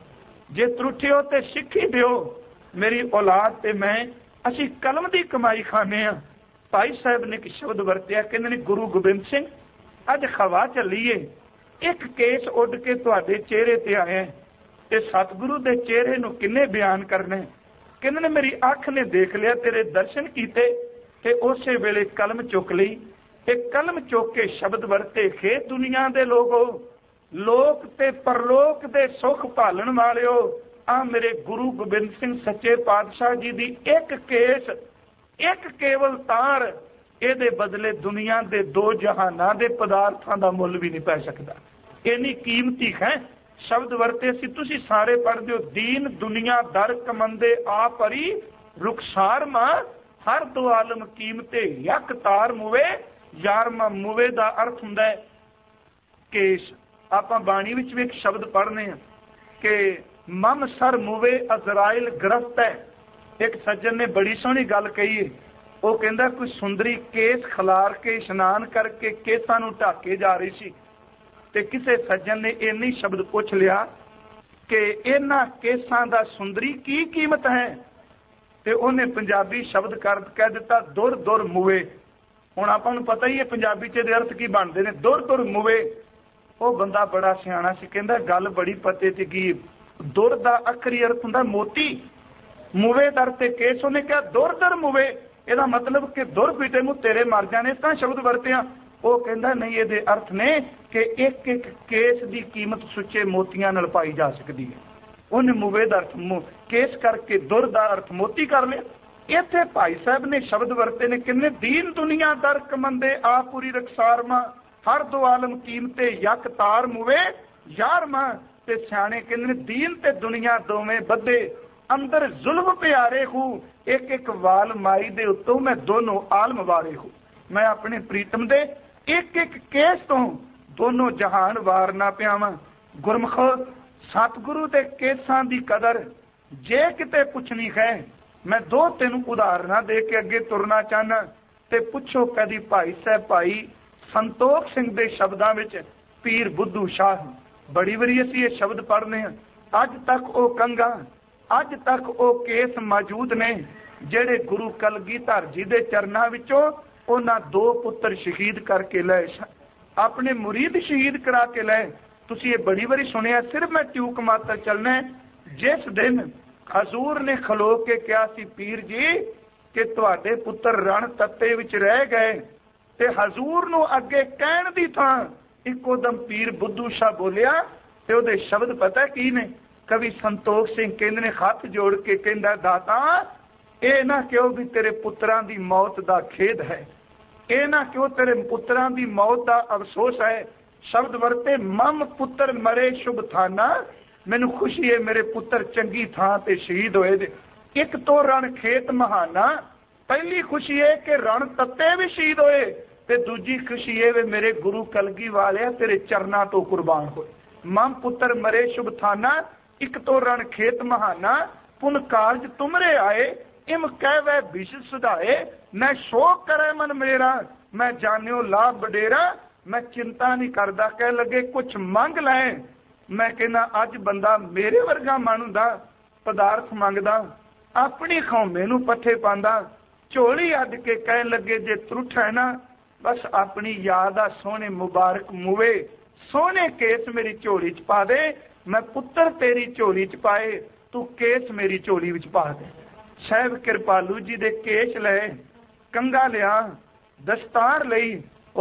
ਜੇ ਤਰੁੱਠਿਓ ਤੇ ਸਿੱਖੀ ਦਿਓ, ਮੇਰੀ ਔਲਾਦ ਤੇ ਮੈਂ ਅਸੀਂ ਕਲਮ ਦੀ ਕਮਾਈ ਖਾਂਦੇ ਆ। ਭਾਈ ਸਾਹਿਬ ਨੇ ਇੱਕ ਸ਼ਬਦ ਵਰਤਿਆ, ਕਹਿੰਦੇ ਨੇ ਗੁਰੂ ਗੋਬਿੰਦ ਸਿੰਘ ਅੱਜ ਹਵਾ ਚੱਲੀਏ, ਇੱਕ ਕੇਸ ਉੱਡ ਕੇ ਤੁਹਾਡੇ ਚਿਹਰੇ ਤੇ ਆਇਆ ਤੇ ਸਤਿਗੁਰੂ ਦੇ ਚਿਹਰੇ ਨੂੰ ਕਿੰਨੇ ਬਿਆਨ ਕਰਨਾ। ਕਹਿੰਦੇ ਨੇ ਮੇਰੀ ਅੱਖ ਨੇ ਦੇਖ ਲਿਆ, ਤੇਰੇ ਦਰਸ਼ਨ ਕੀਤੇ ਤੇ ਉਸੇ ਵੇਲੇ ਕਲਮ ਚੁੱਕ ਲਈ। ਤੇ ਕਲਮ ਚੁੱਕ ਕੇ ਸ਼ਬਦ ਵਰਤੇ, ਖੇ ਦੁਨੀਆ ਦੇ ਲੋਗੋ, ਲੋਕ ਤੇ ਪਰਲੋਕ ਦੇ ਸੁੱਖ ਭਾਲਣ ਵਾਲਿਓ, ਆ ਮੇਰੇ ਗੁਰੂ ਗੋਬਿੰਦ ਸਿੰਘ ਸੱਚੇ ਪਾਤਸ਼ਾਹ ਜੀ ਦੀ ਇੱਕ ਕੇਸ, ਇੱਕ ਕੇਵਲ ਤਾਰ, ਇਹਦੇ ਬਦਲੇ ਦੁਨੀਆ ਦੇ ਦੋ ਜਹਾਨਾਂ ਦੇ ਪਦਾਰਥਾਂ ਦਾ ਮੁੱਲ ਵੀ ਨਹੀਂ ਪੈ ਸਕਦਾ। ਇੰਨੀ ਕੀਮਤੀ ਹੈ। ਸ਼ਬਦ ਵਰਤੇ ਸੀ, ਤੁਸੀਂ ਸਾਰੇ ਪੜ੍ਹਦੇ ਹੋ, ਦੀਨ ਦੁਨੀਆ ਦਰ ਕਮੰਦੇ ਆ ਭਰੀ ਰੁਖਸਾਰ ਮਾਂ, ਹਰ ਦੋ ਆਲਮ ਕੀਮਤੇ ਯਕ ਤਾਰ ਮੁਵੇ, ਯਾਰਮਾ ਮੁਵੇ ਦਾ ਅਰਥ ਹੁੰਦਾ ਹੈ ਕੇਸ। ਆਪਾਂ ਬਾਣੀ ਵਿੱਚ ਵੀ ਇੱਕ ਸ਼ਬਦ ਪੜ੍ਹਨੇ ਆ ਕਿ ਮਮ ਸਰ ਮੁਵੇ ਅਜ਼ਰਾਇਲ ਗ੍ਰਸਤ ਹੈ। ਇੱਕ ਸੱਜਣ ਨੇ ਬੜੀ ਸੋਹਣੀ ਗੱਲ ਕਹੀ ਹੈ। ਉਹ ਕਹਿੰਦਾ ਕੋਈ ਸੁੰਦਰੀ ਕੇਸ ਖਿਲਾਰ ਕੇ ਇਸ਼ਨਾਨ ਕਰਕੇ ਕੇਸਾਂ ਨੂੰ ਢੱਕ ਕੇ ਜਾ ਰਹੀ ਸੀ ਤੇ ਕਿਸੇ ਸੱਜਣ ਨੇ ਇੰਨੀ ਸ਼ਬਦ ਪੁੱਛ ਲਿਆ ਕਿ ਇਹਨਾਂ ਕੇਸਾਂ ਦਾ ਸੁੰਦਰੀ ਕੀ ਕੀਮਤ ਹੈ, ਤੇ ਉਹਨੇ ਪੰਜਾਬੀ ਸ਼ਬਦ ਕਹਿ ਦਿੱਤਾ ਦੁਰ ਦੁਰ ਮੁਵੇ। ਹੁਣ ਆਪਾਂ ਨੂੰ ਪਤਾ ਹੀ ਹੈ ਪੰਜਾਬੀ ਚ ਇਹਦੇ ਅਰਥ ਕੀ ਬਣਦੇ ਨੇ, ਦੁਰ ਦੁਰ ਮੁਵੇ। ਉਹ ਬੰਦਾ ਬੜਾ ਸਿਆਣਾ ਸੀ, ਕਹਿੰਦਾ ਗੱਲ ਬੜੀ ਪਤੇ ਤੇ ਕੀ, ਦੁਰ ਦਾ ਅੱਖਰੀ ਅਰਥ ਹੁੰਦਾ ਮੋਤੀ, ਮੁਵੇ ਦਰ ਤੇ ਕੇਸ। ਉਹਨੇ ਕਿਹਾ ਦੁਰ ਦਰ ਮੁਵੇ, ਇਹਦਾ ਮਤਲਬ ਕਿ ਦੁਰ ਪੀਟੇ ਨੂੰ ਤੇਰੇ ਮਰ ਜਾਣੇ, ਤਾਂ ਸ਼ਬਦ ਵਰਤਿਆ। ਉਹ ਕਹਿੰਦਾ ਨਹੀਂ, ਇਹਦੇ ਅਰਥ ਨੇ ਕਿ ਇੱਕ ਇੱਕ ਕੇਸ ਦੀ ਕੀਮਤ ਸੁੱਚੇ ਮੋਤੀਆਂ ਨਾਲ ਪਾਈ ਜਾ ਸਕਦੀ ਹੈ। ਉਹਨੇ ਮੁਵੇ ਦਾ ਅਰਥ ਕੇਸ ਕਰਕੇ ਦੁਰ ਦਾ ਅਰਥ ਮੋਤੀ ਕਰ ਲਿਆ। ਇੱਥੇ ਭਾਈ ਸਾਹਿਬ ਨੇ ਸ਼ਬਦ ਵਰਤੇ ਨੇ ਕਿੰਨੇ, ਦੀਨ ਦੁਨੀਆ ਦਰ ਕਮੰਦੇ ਆ ਪੂਰੀ ਰਖਸਾਰਮਾ, ਹਰ ਦੋ ਆਲਮ ਕੀਮਤੇ ਯਕ ਤਾਰ ਮੁਵੇ ਯਾਰਮਾ। ਤੇ ਸਿਆਣੇ ਕਹਿੰਦੇ ਨੇ ਦੀਨ ਤੇ ਦੁਨੀਆ ਦੋਵੇਂ ਬੱਧੇ, ਅੰਦਰ ਜ਼ੁਲਮ ਪਿਆਰੇ ਹੂੰ, ਇੱਕ ਇੱਕ ਵਾਲ ਮਾਈ ਦੇ ਉੱਤੋਂ ਮੈਂ ਦੋਨੋਂ ਆਲਮ ਵਾਰੇ ਹੂੰ। ਮੈਂ ਆਪਣੇ ਪ੍ਰੀਤਮ ਦੇ ਇੱਕ ਇੱਕ ਕੇਸ ਤੋਂ ਦੋਨੋਂ ਜਹਾਨ ਵਾਰ ਨਾ ਪਿਆਵਾਂ। ਗੁਰਮੁਖ ਸਤਿਗੁਰੂ ਦੇ ਕੇਸਾਂ ਦੀ ਕਦਰ ਜੇ ਕਿਤੇ ਪੁੱਛਣੀ ਹੈ, ਮੈਂ ਦੋ ਤਿੰਨ ਉਦਾਹਰਨਾਂ ਦੇ ਕੇ ਅੱਗੇ ਤੁਰਨਾ ਚਾਹਨਾ। ਤੇ ਪੁੱਛੋ ਕਦੀ ਭਾਈ ਸਾਹਿਬ ਭਾਈ ਸੰਤੋਖ ਸਿੰਘ ਦੇ ਸ਼ਬਦਾਂ ਵਿੱਚ ਪੀਰ ਬੁੱਧੂ ਸ਼ਾਹ, ਬੜੀ ਵਾਰੀ ਅਸੀਂ ਇਹ ਸ਼ਬਦ ਪੜ੍ਹਨੇ ਆ। ਅੱਜ ਤੱਕ ਉਹ ਕੰਘਾਂ, ਅੱਜ ਤੱਕ ਉਹ ਕੇਸ ਮੌਜੂਦ ਨੇ ਜਿਹੜੇ ਗੁਰੂ ਕਲਗੀਧਰ ਜੀ ਦੇ ਚਰਨਾਂ ਵਿੱਚੋਂ ਉਹਨਾਂ ਦੋ ਪੁੱਤਰ ਸ਼ਹੀਦ ਕਰਕੇ ਲਏ, ਆਪਣੇ ਮੁਰੀਦ ਸ਼ਹੀਦ ਕਰਾ ਕੇ ਲਏ। ਤੁਸੀਂ ਇਹ ਬੜੀ ਵਾਰੀ ਸੁਣਿਆ। ਸਿਰਫ ਮੈਂ ਟਿਊਕ ਮਾਤਰ ਚੱਲਣਾ, ਜਿਸ ਦਿਨ ਹਜ਼ੂਰ ਨੇ ਖਲੋ ਕੇ ਕਿਹਾ ਸੀ ਪੀਰ ਜੀ ਕਿ ਤੁਹਾਡੇ ਪੁੱਤਰ ਰਣ ਤੱਤੇ ਵਿੱਚ ਰਹਿ ਗਏ, ਤੇ ਹਜ਼ੂਰ ਨੂੰ ਅੱਗੇ ਕਹਿਣ ਦੀ ਥਾਂ ਇੱਕੋ ਦਮ ਪੀਰ ਬੁੱਧੂ ਸ਼ਾਹ ਬੋਲਿਆ। ਤੇ ਉਹਦੇ ਸ਼ਬਦ ਪਤਾ ਕੀ ਨੇ? ਕਵੀ ਸੰਤੋਖ ਸਿੰਘ ਕਹਿੰਦੇ ਨੇ ਹੱਥ ਜੋੜ ਕੇ ਕਹਿੰਦਾ, ਦਾਤਾ ਇਹ ਨਾ ਕਿਉਂ ਵੀ ਤੇਰੇ ਪੁੱਤਰਾਂ ਦੀ ਮੌਤ ਦਾ ਖੇਦ ਹੈ, ਇਹ ਨਾ ਕਿਉਂ ਤੇਰੇ ਪੁੱਤਰਾਂ ਦੀ ਮੌਤ ਦਾ ਅਫਸੋਸ ਹੈ, ਸ਼ਬਦ ਵਰਤੇ ਮਮ ਪੁੱਤਰ ਮਰੇ ਸ਼ੁਭ ਥਾਨਾ, ਮੈਨੂੰ ਖੁਸ਼ੀ ਹੈ ਮੇਰੇ ਪੁੱਤਰ ਚੰਗੀ ਥਾਂ ਤੇ ਸ਼ਹੀਦ ਹੋਏ ਦੇ। ਇੱਕ ਤੋਂ ਰਣ ਖੇਤ ਮਹਾਨਾ, ਪਹਿਲੀ ਖੁਸ਼ੀ ਹੈ ਕਿ ਰਣ ਤੱਤੇ ਵੀ ਸ਼ਹੀਦ ਹੋਏ, ਤੇ ਦੂਜੀ ਖੁਸ਼ੀ ਹੈ ਵੀ ਮੇਰੇ ਗੁਰੂ ਕਲਗੀ ਵਾਲਿਆ ਤੇਰੇ ਚਰਨਾਂ ਤੋਂ ਕੁਰਬਾਨ ਹੋਏ। ਮਮ ਪੁੱਤਰ ਮਰੇ ਸ਼ੁਭ ਥਾਨਾ, ਇੱਕ ਤੋਂ ਰਣ ਖੇਤ ਮਹਾਨਾ, ਪੁਨ ਕਾਰਜ ਤੁਮਰੇ ਆਏ, ਇਮ ਕਹਿ ਵਿਸ਼ ਸੁਧਾਏ, ਮੈਂ ਸ਼ੋਕ ਕਰੇ ਮਨ ਮੇਰਾ, ਮੈਂ ਜਾਣਿਓ ਲਾਭ ਵਡੇਰਾ, ਮੈਂ ਚਿੰਤਾ ਨਹੀਂ ਕਰਦਾ। ਕਹਿ ਲੱਗੇ ਕੁਛ ਮੰਗ ਲੈ, ਮੈਂ ਕਹਿੰਦਾ ਅੱਜ ਬੰਦਾ ਮੇਰੇ ਵਰਗਾ ਮਨ ਹੁੰਦਾ ਪਦਾਰਥ ਮੰਗਦਾ, ਆਪਣੀ ਖੌਮੇ ਨੂੰ ਪੱਠੇ ਪਾਉਂਦਾ, ਝੋਲੀ ਅੱਡ ਕੇ ਕਹਿਣ ਲੱਗੇ ਜੇ ਤਰੁੱਠ ਹੈ ਨਾ ਬਸ ਆਪਣੀ ਯਾਦ ਆ ਸੋਹਣੇ ਮੁਬਾਰਕ ਮੂਵੇ, ਸੋਹਣੇ ਕੇਸ ਮੇਰੀ ਝੋਲੀ ਚ ਪਾ ਦੇ, ਮੈਂ ਪੁੱਤਰ ਤੇਰੀ ਝੋਲੀ ਚ ਪਾਏ, ਤੂੰ ਕੇਸ ਮੇਰੀ ਝੋਲੀ ਵਿੱਚ ਪਾ ਦੇ। ਸਾਹਿਬ ਕਿਰਪਾਲੂ ਜੀ ਦੇ ਕੇਸ ਲਏ, ਕੰਗਾ ਲਿਆ, ਦਸਤਾਰ ਲਈ,